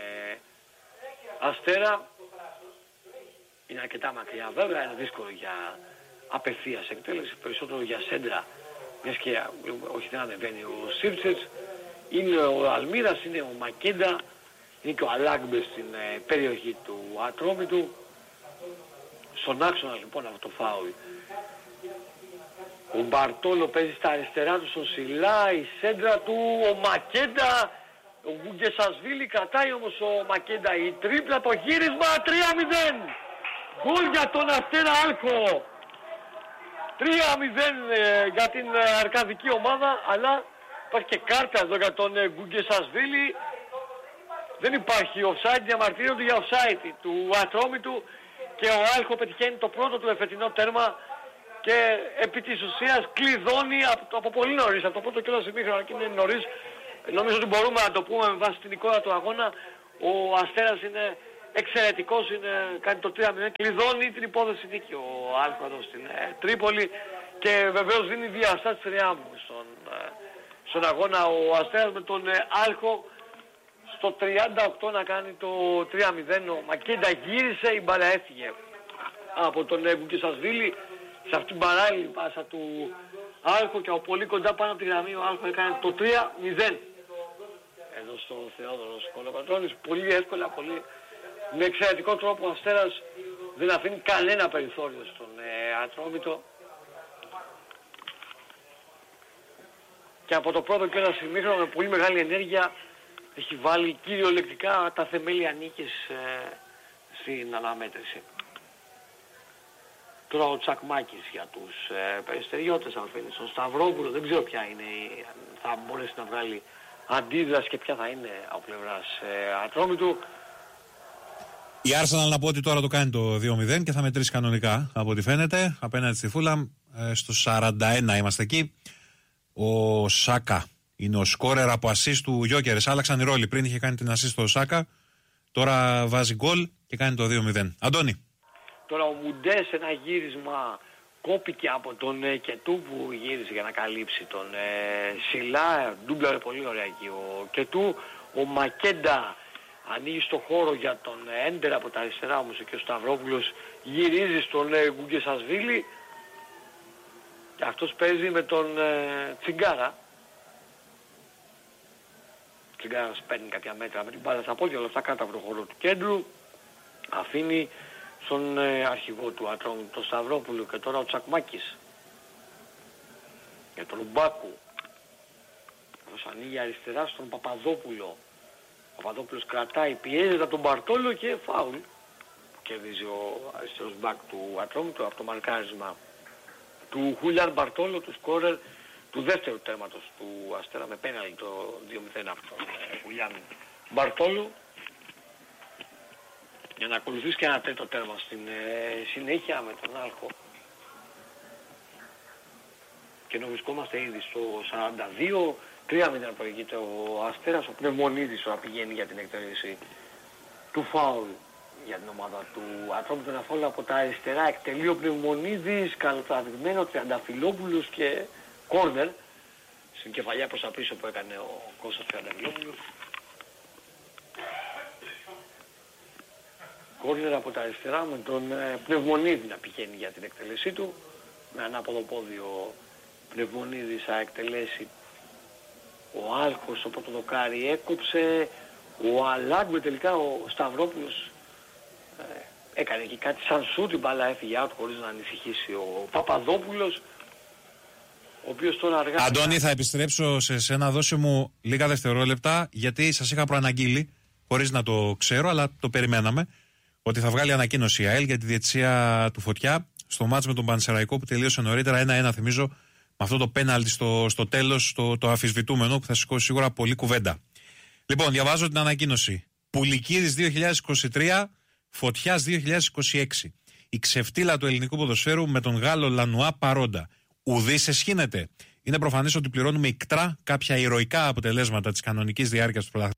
Αστέρα. Είναι αρκετά μακριά βέβαια, είναι δύσκολο για απευθείας εκτέλεση, περισσότερο για σέντρα. Μιας και όχι δεν ανεβαίνει ο Σίρτσετς. Είναι ο Αλμύρας, είναι ο Μακέντα, είναι και ο Αλάγκμπε στην περιοχή του Ατρόμητου. Στον άξονα λοιπόν αυτό το φάουλ. Ο Μπαρτόλο παίζει στα αριστερά του, στον Σιλά, η σέντρα του, ο Μακέντα, ο Γκουγκεσασβίλη κρατάει όμως ο Μακέντα, η τρίπλα, το γύρισμα, 3-0. Γκολ για τον Αστέρα Άλκο. 3-0 για την αρκαδική ομάδα, αλλά υπάρχει και κάρτα εδώ για τον Γκουγκεσασβίλη. Δεν υπάρχει offside, διαμαρτύρονται για offside του Ατρόμητου και ο Άλκο πετυχαίνει το πρώτο του εφετινό τέρμα και επί της ουσίας κλειδώνει από πολύ νωρίς, από το πρώτο κιόλας ημίχρονο και είναι νωρίς. Νομίζω ότι μπορούμε να το πούμε με βάση την εικόνα του αγώνα. Ο Αστέρας είναι εξαιρετικός, είναι, κάνει το 3-0, κλειδώνει την υπόθεση δίκη ο Άλκο εδώ στην Τρίπολη και βεβαίως δίνει διαστάσεις ρεάμου στον αγώνα ο Αστέρας με τον Άλκο στο 38 να κάνει το 3-0. Ο Μακέντα γύρισε, η μπάλα έφυγε από τον Γκουγκεσασβίλη σε αυτήν την παράλληλη πάσα του Άλκο και από πολύ κοντά πάνω από τη γραμμή ο Άλκο έκανε το 3-0. Εδώ στο Θεόδωρος Κολοκοτρώνης, πολύ εύκολα, πολύ με εξαιρετικό τρόπο ο Αστέρας δεν αφήνει κανένα περιθώριο στον Ατρόμητο. Και από το πρώτο και ένα ημίχρονο με πολύ μεγάλη ενέργεια έχει βάλει κυριολεκτικά τα θεμέλια νίκης στην αναμέτρηση. Τώρα ο Τσακμάκης για τους περιστεριώτες αφήνει στον Σταυρόπουλο, δεν ξέρω ποια είναι, θα μπορέσει να βγάλει αντίδραση και ποια θα είναι από πλευράς Ατρόμητου. Η Arsenal να πω ότι τώρα το κάνει το 2-0 και θα μετρήσει κανονικά από ό,τι φαίνεται απέναντι στη Φούλαμ. Στο 41 είμαστε εκεί. Ο Σάκα είναι ο σκόρερ από ασίστ του Γιόκερες. Άλλαξαν οι ρόλοι. Πριν είχε κάνει την ασίστ στο Σάκα, τώρα βάζει γκολ και κάνει το 2-0. Αντώνη. Τώρα ο Μουντέ σε ένα γύρισμα κόπηκε από τον Κετού που γύρισε για να καλύψει τον Σιλά. Ντούμπλαρε πολύ ωραία εκεί ο Κετού. Ο Μακέντα ανοίγει στο χώρο για τον Έντερ από τα αριστερά, όμως και ο Σταυρόπουλος γυρίζει στον Γκουγκεσασβίλη και αυτός παίζει με τον Τσιγκάρα. Τσιγκάρας παίρνει κάποια μέτρα με την μπάλα στα πόδια, όλα αυτά κάτω από το χώρο του κέντρου, αφήνει στον αρχηγό του Ατρόμητου, τον Σταυρόπουλο, και τώρα ο Τσακμάκης για τον Μπάκου. Αυτός ανοίγει αριστερά στον Παπαδόπουλο. Ο Παπαδόπουλος κρατάει, πιέζεται από τον Μπαρτόλο και φάουλ. Κερδίζει ο αριστερός μπακ του Ατρόμητου από το μαρκάρισμα του Χούλιαν Μπαρτόλο, του σκόρερ του δεύτερου τέρματος του Αστέρα με πέναλτι το 2-0 από τον Χούλιαν Μπαρτόλο. Για να ακολουθήσει και ένα τρίτο τέρμα στην συνέχεια με τον Άλκο. Και ενώ βρισκόμαστε ήδη στο 42, 3-0 προηγείται ο Αστέρας. Ο Πνευμονίδης τώρα πηγαίνει για την εκτέλεση του φάουλ για την ομάδα του Ατρόμητου. Ένα φάουλ από τα αριστερά, εκτελεί ο Πνευμονίδης, καλοτραβηγμένο, Τριανταφυλόπουλος και κόρνερ στην κεφαλιά προς τα πίσω που έκανε ο Κώστας Τριανταφυλόπουλος. Κόρνερ από τα αριστερά με τον Πνευμονίδη να πηγαίνει για την εκτελέσή του. Με ανάποδο πόδι ο Πνευμονίδης θα εκτελέσει. Ο Άλκος στο πρώτο δοκάρι έκοψε. Ο Αλάγκου τελικά ο Σταυρόπουλος έκανε εκεί κάτι σαν σου, την μπάλα έφυγε out χωρίς να ανησυχήσει ο Παπαδόπουλος, ο οποίος τώρα αργά... Αντώνη, θα επιστρέψω σε σένα, δώσε μου λίγα δευτερόλεπτα, γιατί σας είχα προαναγγείλει, χωρίς να το ξέρω, αλλά το περιμέναμε, ότι θα βγάλει ανακοίνωση η ΑΕΛ για τη διαιτησία του Φωτιά στο μάτς με τον Πανσεραϊκό που τελείωσε νωρίτερα 1-1, θυμίζω, με αυτό το πέναλτι στο τέλος, το αμφισβητούμενο, που θα σηκώσει σίγουρα πολλή κουβέντα. Λοιπόν, διαβάζω την ανακοίνωση. Πουλικίδης 2023, Φωτιάς 2026. Η ξεφτύλα του ελληνικού ποδοσφαίρου με τον Γάλλο Λανουά παρόντα. Ουδής εσχύνεται. Είναι προφανές ότι πληρώνουμε ικτρά κάποια ηρωικά αποτελέσματα της κανονικής διάρκειας του πρωταθλήματος.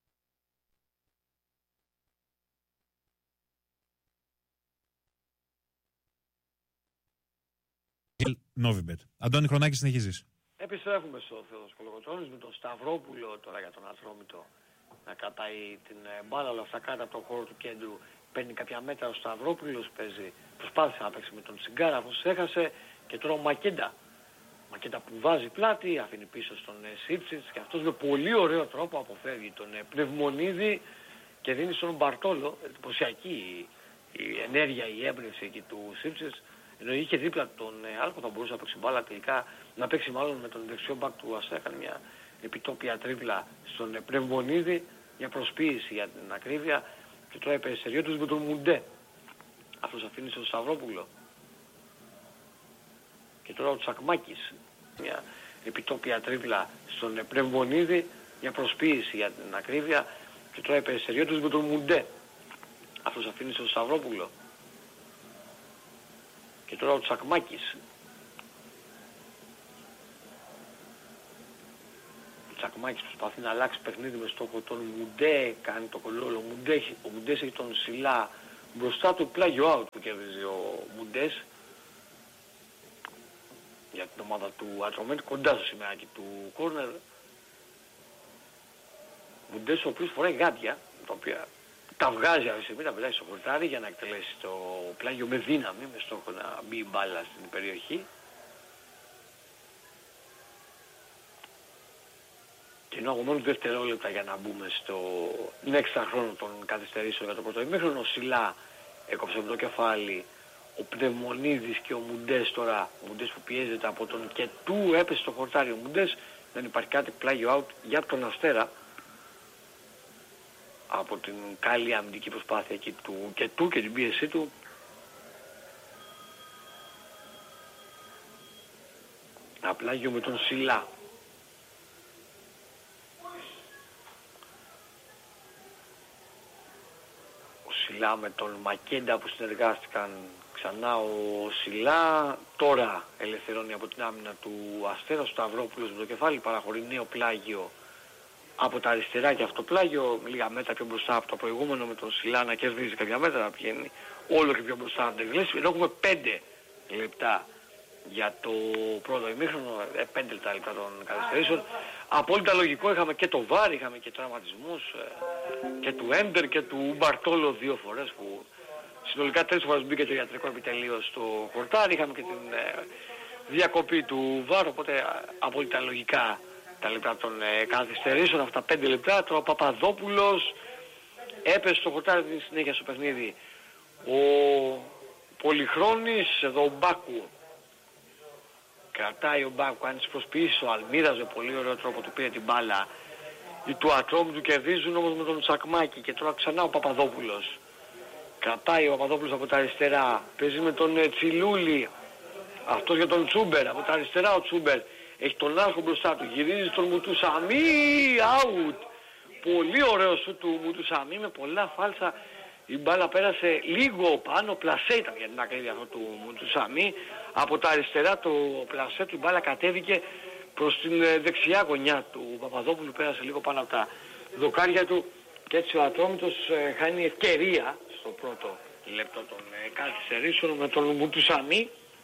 Novibet. Αντώνη Χρονάκη, συνεχίζεις. Επιστρέφουμε στο Θεόδωρος Κολοκοτρώνης με τον Σταυρόπουλο τώρα για τον Ατρόμητο να κρατάει την μπάλα, όλα αυτά κάτω από τον χώρο του κέντρου. Παίρνει κάποια μέτρα ο Σταυρόπουλος, προσπάθησε να παίξει με τον Τσιγκάρα, αυτός έχασε, και τώρα ο Μακέντα. Μακέντα που βάζει πλάτη, αφήνει πίσω στον Σίψιτς και αυτός με πολύ ωραίο τρόπο αποφεύγει τον Πνευμονίδη και δίνει στον Μπαρτόλο. Εντυπωσιακή η ενέργεια, η έμπνευση εκεί του Σίψιτς. Ενώ είχε δίπλα τον Άλκο, θα μπορούσε να παίξει μπάλα τελικά, να παίξει μάλλον με τον δεξιό μπακ του Αστέρα. Έκανε μια επιτόπια τρίπλα στον Πνευμονίδη, μια προσποίηση για την ακρίβεια, και τώρα η περιστεριό τους με τον Μουντέ. Αυτός αφήνει στον Σταυρόπουλο. Και τώρα ο Τσακμάκης, μια επιτόπια τρίπλα στον Πνευμονίδη, μια προσποίηση για την ακρίβεια, και τώρα η περιστεριό τους με τον Μουντέ. Αυτός αφήνει στον Σταυρόπουλο. Και τώρα ο Τσακμάκης. Ο Τσακμάκης προσπαθεί να αλλάξει παιχνίδι με στόχο τον Μουντέ, κάνει το κολόλο. Ο Μουντές έχει τον Σιλά μπροστά του, πλάγιο out που κερδίζει ο Μουντές για την ομάδα του Ατρωμένου, κοντά στο σημαίακι του κόρνερ. Μουντές ο οποίος φοράει γάντια, τα οποία τα βγάζει αυτή τη στιγμή, τα πετάει στο χορτάρι για να εκτελέσει το πλάγιο με δύναμη, με στόχο να μπει η μπάλα στην περιοχή. Και ενώ αγωνώνουν δευτερόλεπτα για να μπούμε στον έξτρα χρόνο των καθυστερήσεων για το πρώτο ημίχρονο, ο Σιλά έκοψε με το κεφάλι, ο Πνευμονίδης και ο Μουντές τώρα, ο Μουντές που πιέζεται από τον Κετού, έπεσε στο χορτάρι ο Μουντές, δεν υπάρχει κάτι, πλάγιο out για τον Αστέρα από την καλή αμυντική προσπάθεια εκεί του Κετού και την πίεσή του. Απλάγιο με τον Σιλά. Ο Σιλά με τον Μακέντα που συνεργάστηκαν ξανά. Ο Σιλά τώρα ελευθερώνει από την άμυνα του Αστέρα. Ο Σταυρόπουλος με το κεφάλι παραχωρεί νέο πλάγιο από τα αριστερά, και αυτό το πλάγιο λίγα μέτρα πιο μπροστά από το προηγούμενο, με τον Σιλά να κερδίζει κάποια μέτρα, να πηγαίνει όλο και πιο μπροστά από την εκτέλεση. Ενώ έχουμε 5 λεπτά για το πρώτο ημίχρονο, 5 λεπτά των καθυστερήσεων. Απόλυτα λογικό, είχαμε και το βάρ, είχαμε και τραυματισμούς και του Έντερ και του Μπαρτόλο 2 φορές, που συνολικά 3 φορές μπήκε το ιατρικό επιτελείο στο χορτάρι. Είχαμε και την διακοπή του βάρ, οπότε απόλυτα λογικά τα λεπτά των καθυστερήσεων, αυτά 5 λεπτά. Τώρα ο Παπαδόπουλος έπεσε στο χορτάρι τη συνέχεια στο παιχνίδι. Ο Πολυχρόνης, εδώ ο Μπάκου κρατάει, ο Μπάκου κάνει τις προσποιήσεις, ο Αλμίδας με πολύ ωραίο τρόπο του πήρε την μπάλα. Οι του Ατρόμου του κερδίζουν όμως με τον Τσακμάκη, και τώρα ξανά ο Παπαδόπουλος. Κρατάει ο Παπαδόπουλος από τα αριστερά, παίζει με τον Τσιλούλη, αυτός για τον Τσούμπερ, από τα αριστερά ο Τσούμπερ. Έχει τον Άρχο μπροστά του, γυρίζει τον Μουτουσαμί, out. Πολύ ωραίο σου του Μουτουσαμί με πολλά φάλσα. Η μπάλα πέρασε λίγο πάνω, πλασέ ήταν για την ακρίβεια αυτό του Μουτουσαμί. Από τα αριστερά το πλασέ του, η μπάλα κατέβηκε προς την δεξιά γωνιά του Παπαδόπουλου, πέρασε λίγο πάνω από τα δοκάρια του, και έτσι ο Ατρόμητος χάνει ευκαιρία στο πρώτο λεπτό των καθυστερήσεων με τον Μουτουσαμί.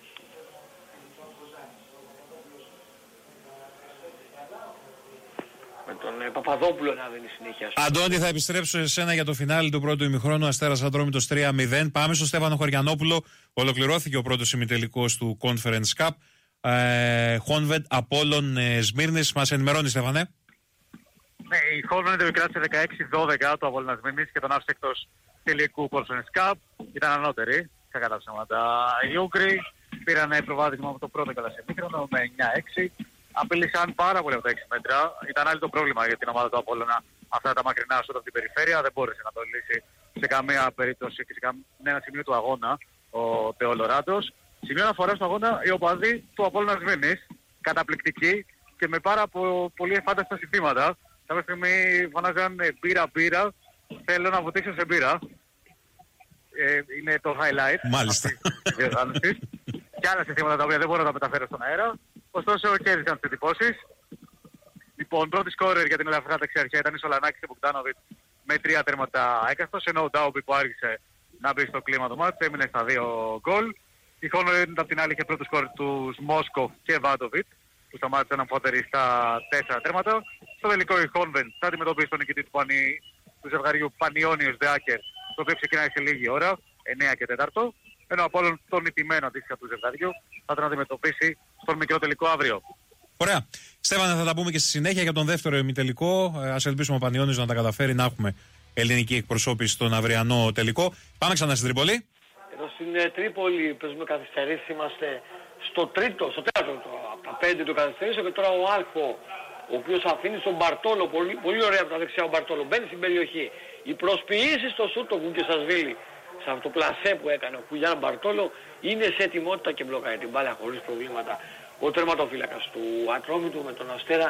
Με τον Παπαδόπουλο να δίνει συνέχεια. Αντώνη, θα επιστρέψω σε σένα για το φινάλι του πρώτου ημιχρόνου. Αστέρας Ατρόμητος 3-0. Πάμε στον Στέφανο Χωριανόπουλο. Ολοκληρώθηκε ο πρώτος ημιτελικός του Conference Cup. Χόνβεντ Απόλλων Σμύρνης. Μας ενημερώνει, Στέφανε. Ναι, η Χόνβεντ επικράτησε 16-12 το Απόλλωνα Σμύρνης και τον άφησε εκτός τελικού Conference Cup. Ήταν ανώτεροι, κακά τα ψέματα. Οι Ούγγροι πήραν προβάδισμα από το πρώτο κατά σε ημίχρονο με 9-6. Απειλήσαν πάρα πολύ από τα 6 μέτρα. Ήταν άλλο το πρόβλημα για την ομάδα του Απόλλωνα. Αυτά τα μακρινά σούτ από την περιφέρεια δεν μπόρεσε να το λύσει σε καμία περίπτωση και σε κανένα σημείο του αγώνα ο Τεολοράτος. Σημείο αναφορά στον αγώνα οι οπαδοί του Απόλλωνα Σμύρνης. Καταπληκτικοί και με πάρα πολύ εφάνταστα συνθήματα. Κάποια στιγμή φωνάζαν μπύρα, θέλω να βουτήξω σε μπύρα. Είναι το highlight. Μάλιστα. Και άλλα συνθήματα τα οποία δεν μπορώ να τα μεταφέρω στον αέρα. Ωστόσο κέρδισαν τις εντυπώσεις. Λοιπόν, πρώτη σκόρερ για την ελαφρά δεξιαρχία ήταν η Σολανάκης και Μποκτάνοβιτ με 3 τέρματα έκαστος, ενώ ο Ντάουμπι που άρχισε να μπει στο κλίμα του μάτς έμεινε στα 2 γκολ. Η Χόνβεντ απ' την άλλη είχε πρώτο σκόρερ του Μόσκοφ και Βάντοβιτ που σταμάτησαν αμφότεροι στα 4 τέρματα. Στο τελικό η Χόνβεντ θα αντιμετωπίσει τον νικητή του ζευγαριού Πανιόνιος Δεάκερ, το οποίο ξεκινάει σε λίγη ώρα, 9 και 4. Ενώ από όλων τον νικημένο αντίστοιχα του ζευγαριού θα τον αντιμετωπίσει στον μικρό τελικό αύριο. Ωραία. Στέφανε, θα τα πούμε και στη συνέχεια για τον δεύτερο ημιτελικό. Ας ελπίσουμε ο Πανιώνης να τα καταφέρει, να έχουμε ελληνική εκπροσώπηση στον αυριανό τελικό. Πάμε ξανά στην Τρίπολη. Εδώ στην Τρίπολη παίζουμε καθυστερήσεις, είμαστε στο τέταρτο από τα 5 του καθυστερήσεων, και τώρα ο Άρχο, ο οποίος αφήνει στον Μπαρτόλο, πολύ ωραία από τα δεξιά ο Μπαρτόλο, μπαίνει στην περιοχή. Οι προσποιήσεις στο σούτ του Γκουγκεσασβίλη, σε αυτό το πλασέ που έκανε ο Χουλιάν Μπαρτόλο, είναι σε ετοιμότητα και μπλοκάρει την μπάλα χωρίς προβλήματα. Ο τερματοφύλακας του Ατρόμητου με τον Αστέρα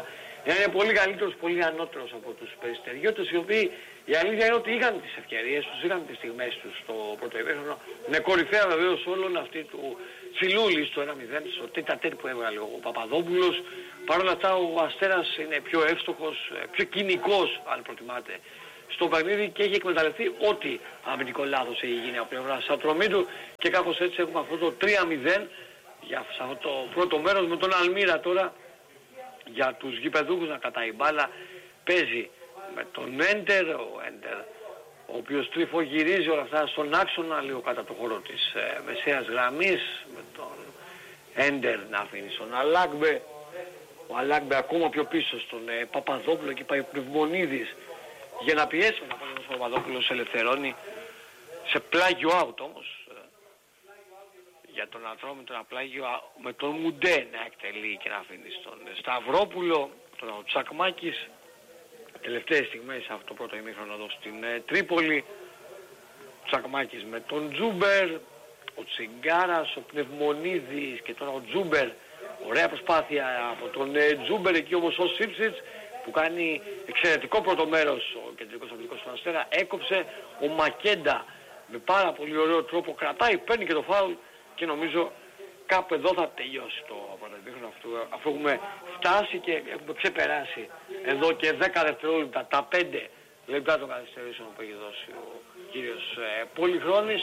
Είναι πολύ καλύτερος, πολύ ανώτερος από τους περιστεριώτες, οι οποίοι η αλήθεια είναι ότι είχαν τις ευκαιρίες τους, είχαν τις στιγμές τους στο πρώτο ημίχρονο. Με κορυφαία βεβαίως όλων αυτή του Τσιλούλη στο 1-0, στο τέτα-τέτ που έβγαλε ο Παπαδόπουλος. Παρ' όλα αυτά ο Αστέρας είναι πιο εύστοχος, πιο κοινικός αν προτιμάτε στο παιχνίδι και έχει εκμεταλλευτεί ό,τι αμυντικό λάθος έχει γίνει από πλευράς Ατρομήτου και κάπως έτσι έχουμε αυτό το 3-0 για αυτό το πρώτο μέρος, με τον Αλμύρα τώρα για τους γηπεδούχους να κατάει μπάλα. Παίζει με τον Έντερ, ο Έντερ ο οποίος τριφογυρίζει όλα αυτά στον άξονα λίγο κατά το χώρο της μεσαίας γραμμής, με τον Έντερ να αφήνει στον Αλάγκμπε, ο Αλάγκμπε ακόμα πιο πίσω στον Παπαδόπουλο, εκεί πάει ο Πνευμονίδης για να πιέσει με τον Παπαδόπουλος, ελευθερώνει σε πλάγιο out όμως για τον Ατρόμητο, ένα πλάγιο με τον Μουντέ να εκτελεί και να αφήνει στον Σταυρόπουλο, τον Τσακμάκης. Τελευταίες στιγμές αυτό το πρώτο ημίχρονο εδώ στην Τρίπολη. Τσακμάκης με τον Τζούμπερ, ο Τσιγκάρας, ο Πνευμονίδης και τώρα ο Τζούμπερ. Ωραία προσπάθεια από τον Τζούμπερ, εκεί όμως ο Σίψιτς που κάνει εξαιρετικό πρώτο μέρος, ο κεντρικός αμυντικός του Αστέρα, έκοψε. Ο Μακέντα με πάρα πολύ ωραίο τρόπο κρατάει, παίρνει και το φάουλ και νομίζω κάπου εδώ θα τελειώσει το πρωτοεμίχρονο, αφού έχουμε φτάσει και έχουμε ξεπεράσει εδώ και 10 δευτερόλεπτα τα 5 λεπτά των καθυστερήσεων που έχει δώσει ο κύριος Πολυχρόνης.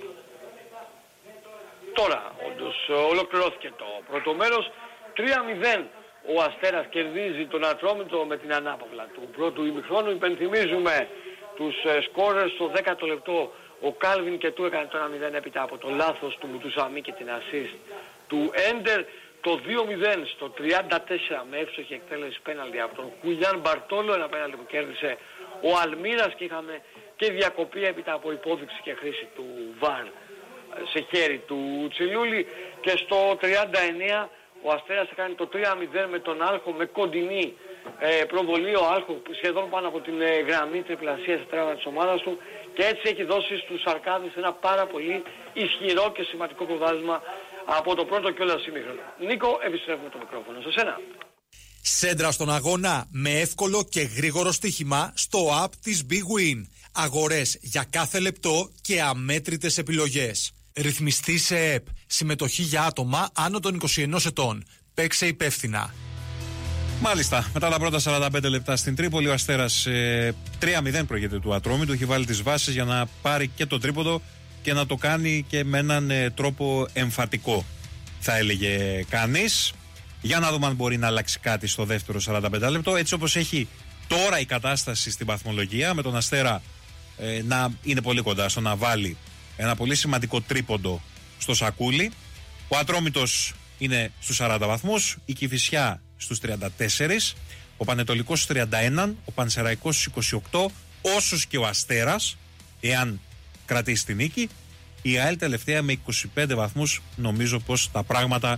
Τώρα όντως ολοκληρώθηκε το πρώτο μέρος. 3-0 ο Αστέρας κερδίζει τον Ατρόμητο με την ανάπαυλα του πρώτου ημιχρόνου. Υπενθυμίζουμε τους σκόρερ στο 10ο λεπτό. Ο Κάλβιν και του έκανε το 1-0 έπειτα από το λάθος του Μουτουσαμί και την assist του Έντερ. Το 2-0 στο 34 με εύστοχη εκτέλεση πέναλτι από τον Χουλιάν Μπαρτόλο, ένα πέναλτι που κέρδισε ο Αλμύρας και είχαμε και διακοπή έπειτα από υπόδειξη και χρήση του ΒΑΡ σε χέρι του Τσιλούλη. Και στο 39 ο Αστέρας έκανε το 3-0 με τον Άλχο με κοντινή προβολή. Ο Άλχο σχεδόν πάνω από την γραμμή τριπλασίας τετράγωνα της ομάδας του και έτσι έχει δώσει στους Αρκάδες ένα πάρα πολύ ισχυρό και σημαντικό προβάδισμα από το πρώτο κιόλας ημίχρονο. Νίκο, επιστρέφουμε το μικρόφωνο σε σένα. Σέντρα στον αγώνα με εύκολο και γρήγορο στοίχημα στο app της Big Win. Αγορές για κάθε λεπτό και αμέτρητες επιλογές. Ρυθμιστή σε ΕΠ. Συμμετοχή για άτομα άνω των 21 ετών. Παίξε υπεύθυνα. Μάλιστα, μετά τα πρώτα 45 λεπτά στην Τρίπολη, ο Αστέρας 3-0 προηγείται του Ατρόμητου. Έχει βάλει τις βάσεις για να πάρει και το τρίποντο και να το κάνει και με έναν τρόπο εμφατικό, θα έλεγε κανείς. Για να δούμε αν μπορεί να αλλάξει κάτι στο δεύτερο 45 λεπτό. Έτσι όπως έχει τώρα η κατάσταση στην βαθμολογία, με τον Αστέρα να είναι πολύ κοντά στο να βάλει ένα πολύ σημαντικό τρίποντο στο σακούλι. Ο Ατρόμητος είναι στους 40 βαθμούς, η Κηφισιά στους 34, ο Πανετολικός στους 31, ο Πανσεραϊκός στους 28, όσους και ο Αστέρας, εάν κρατήσει την νίκη. Η ΑΕΛ τελευταία με 25 βαθμούς. Νομίζω πως τα πράγματα,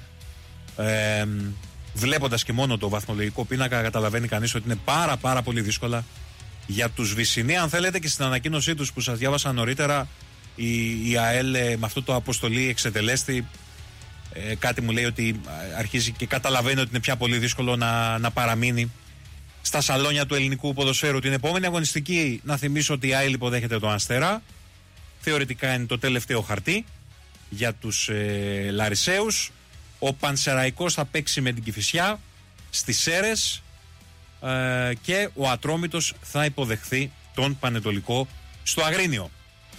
βλέποντας και μόνο το βαθμολογικό πίνακα, καταλαβαίνει κανείς ότι είναι πάρα πολύ δύσκολα για τους Βυσσινοί. Αν θέλετε, και στην ανακοίνωσή τους που σας διάβασα νωρίτερα, η ΑΕΛ με αυτό το αποστολή εξετελέστη, κάτι μου λέει ότι αρχίζει και καταλαβαίνει ότι είναι πια πολύ δύσκολο να παραμείνει στα σαλόνια του ελληνικού ποδοσφαίρου. Την επόμενη αγωνιστική, να θυμίσω ότι η ΑΕΛ υποδέχεται τον Αστέρα. Θεωρητικά είναι το τελευταίο χαρτί για τους Λαρισαίους. Ο Πανσεραϊκός θα παίξει με την Κηφισιά στις Σέρρες και ο Ατρόμητος θα υποδεχθεί τον Πανετολικό στο Αγρίνιο.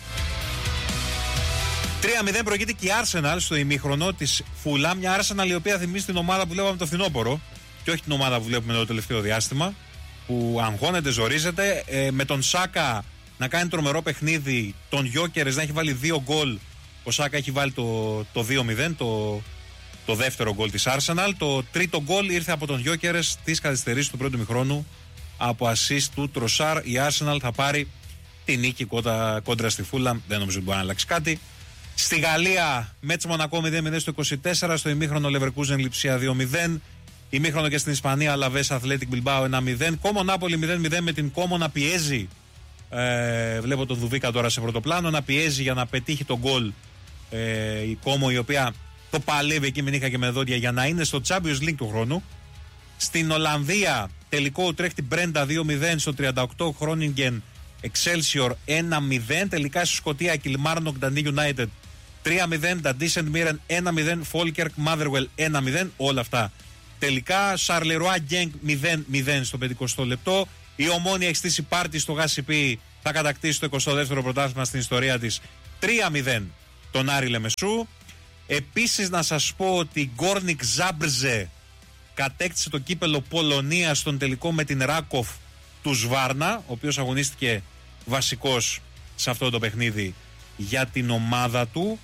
3-0 προηγείται και η Arsenal στο ημίχρονο της Φούλα. Μια Arsenal η οποία θυμίζει την ομάδα που βλέπαμε το φθινόπωρο και όχι την ομάδα που βλέπουμε το τελευταίο διάστημα, που αγχώνεται, ζορίζεται, με τον Σάκα να κάνει τρομερό παιχνίδι, τον Γιόκερες να έχει βάλει 2 γκολ. Ο Σάκα έχει βάλει το 2-0, το δεύτερο γκολ της Arsenal. Το τρίτο γκολ ήρθε από τον Γιόκερες της καθυστερήσεις του πρώτου ημιχρόνου από assist του Τροσάρ. Η Arsenal θα πάρει τη νίκη κόντρα στη Φούλα. Δεν νομίζω ότι μπορεί να αλλάξει κάτι. Στη Γαλλία, Μέτς Μονακό 0-0 στο 24, στο ημίχρονο Leverkusen Λιψία 2-0. Ημίχρονο και στην Ισπανία, Αλαβές Athletic Bilbao 1-0. Κόμο Νάπολη 0-0 με την Κόμο να πιέζει. Βλέπω τον Δουβίκα τώρα σε πρωτοπλάνο να πιέζει για να πετύχει τον γκολ. Η Κόμο, η οποία το παλεύει εκεί με νύχια και με δόντια για να είναι στο Champions League του χρόνου. Στην Ολλανδία, Τελικό Ουτρέχτη Μπρέντα 2-0 στο 38. Χρόνιγκεν Excelsior 1-0. Τελικά στη Σκωτία Κιλμάρνοκ Νταντί United 3-0. Νταντί Σεντ Μίρεν 1-0. Φόλκερκ Μάδερουελ 1-0. Όλα αυτά τελικά. Σαρλερουά Γκένγκ 0-0 στο 50 λεπτό. Η Ομόνια έχει στήσει πάρτι στο ΓΑΣΥΠΗ. Θα κατακτήσει το 22ο πρωτάθλημα στην ιστορία της 3-0 τον Άρη Λεμεσού. Επίσης να σας πω ότι η Γκόρνικ Ζάμπρζε κατέκτησε το κύπελο Πολωνίας στον τελικό με την Ράκοφ του Σβάρνα, ο οποίος αγωνίστηκε βασικός σε αυτό το παιχνίδι για την ομάδα του.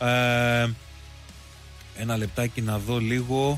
Ένα λεπτάκι να δω λίγο.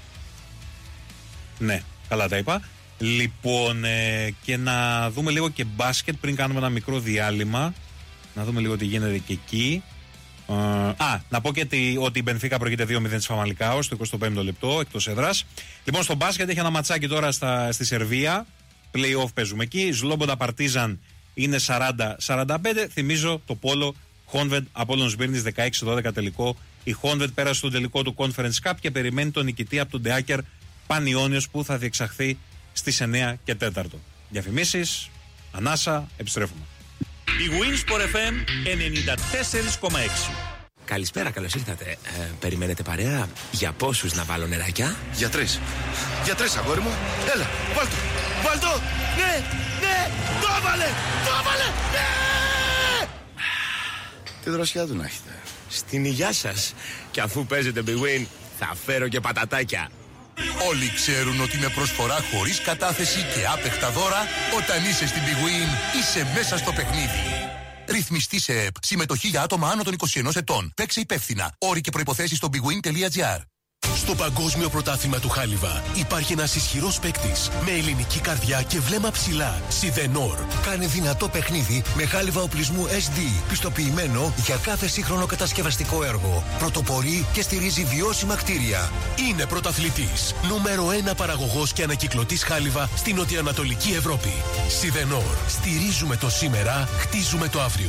Ναι, καλά τα είπα. Λοιπόν, και να δούμε λίγο και μπάσκετ πριν κάνουμε ένα μικρό διάλειμμα. Να δούμε λίγο τι γίνεται και εκεί. Να πω και ότι η Μπενφίκα προηγείται 2-0 στη Φαμαλικάο στο 25ο λεπτό εκτός έδρας. Λοιπόν, στο μπάσκετ έχει ένα ματσάκι τώρα στη Σερβία. Play-off παίζουμε εκεί. Ζλόμποντα Παρτίζαν είναι 40-45. Θυμίζω το πόλο Χόνβεντ Απόλλων Σμύρνης 16-12 τελικό. Η Χόνβεντ πέρασε στον τελικό του Conference Cup και περιμένει τον νικητή από τον Ντεάκερ Πανιόνιος που θα διεξαχθεί στις 9 και 4. Διαφημίσεις, ανάσα, επιστρέφουμε. Η Winsport FM 94,6. Καλησπέρα, καλώς ήρθατε. Περιμένετε παρέα? Για πόσους να βάλω νεράκια? Για 3. Για 3, αγόρι μου. Έλα, βάλτο. Βάλτο. Ναι, ναι. Το έβαλε. Το έβαλε. Ναι. Τι δροσιά του να έχετε. Στην υγειά σας. Και αφού παίζετε Big Win, θα φέρω και πατατάκια. Όλοι ξέρουν ότι με προσφορά χωρίς κατάθεση και άπεχτα δώρα, όταν είσαι στην Big Win, είσαι μέσα στο παιχνίδι. Ρυθμιστή σε ΕΠ. Συμμετοχή για άτομα άνω των 21 ετών. Παίξε υπεύθυνα. Όροι και προϋποθέσεις στο bigwin.gr. Στο Παγκόσμιο Πρωτάθλημα του Χάλιβα υπάρχει ένας ισχυρός παίκτης με ελληνική καρδιά και βλέμμα ψηλά. Σιδενόρ. Κάνε δυνατό παιχνίδι με χάλιβα οπλισμού SD. Πιστοποιημένο για κάθε σύγχρονο κατασκευαστικό έργο. Πρωτοπορεί και στηρίζει βιώσιμα κτίρια. Είναι πρωταθλητής. Νούμερο 1 παραγωγός και ανακυκλωτής χάλιβα στην νοτιοανατολική Ευρώπη. Σιδενόρ. Στηρίζουμε το σήμερα, χτίζουμε το αύριο.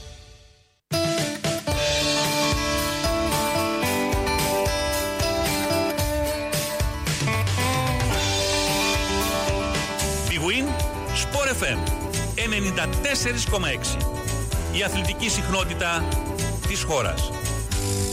Sport FM 94,6. Η αθλητική συχνότητα της χώρας.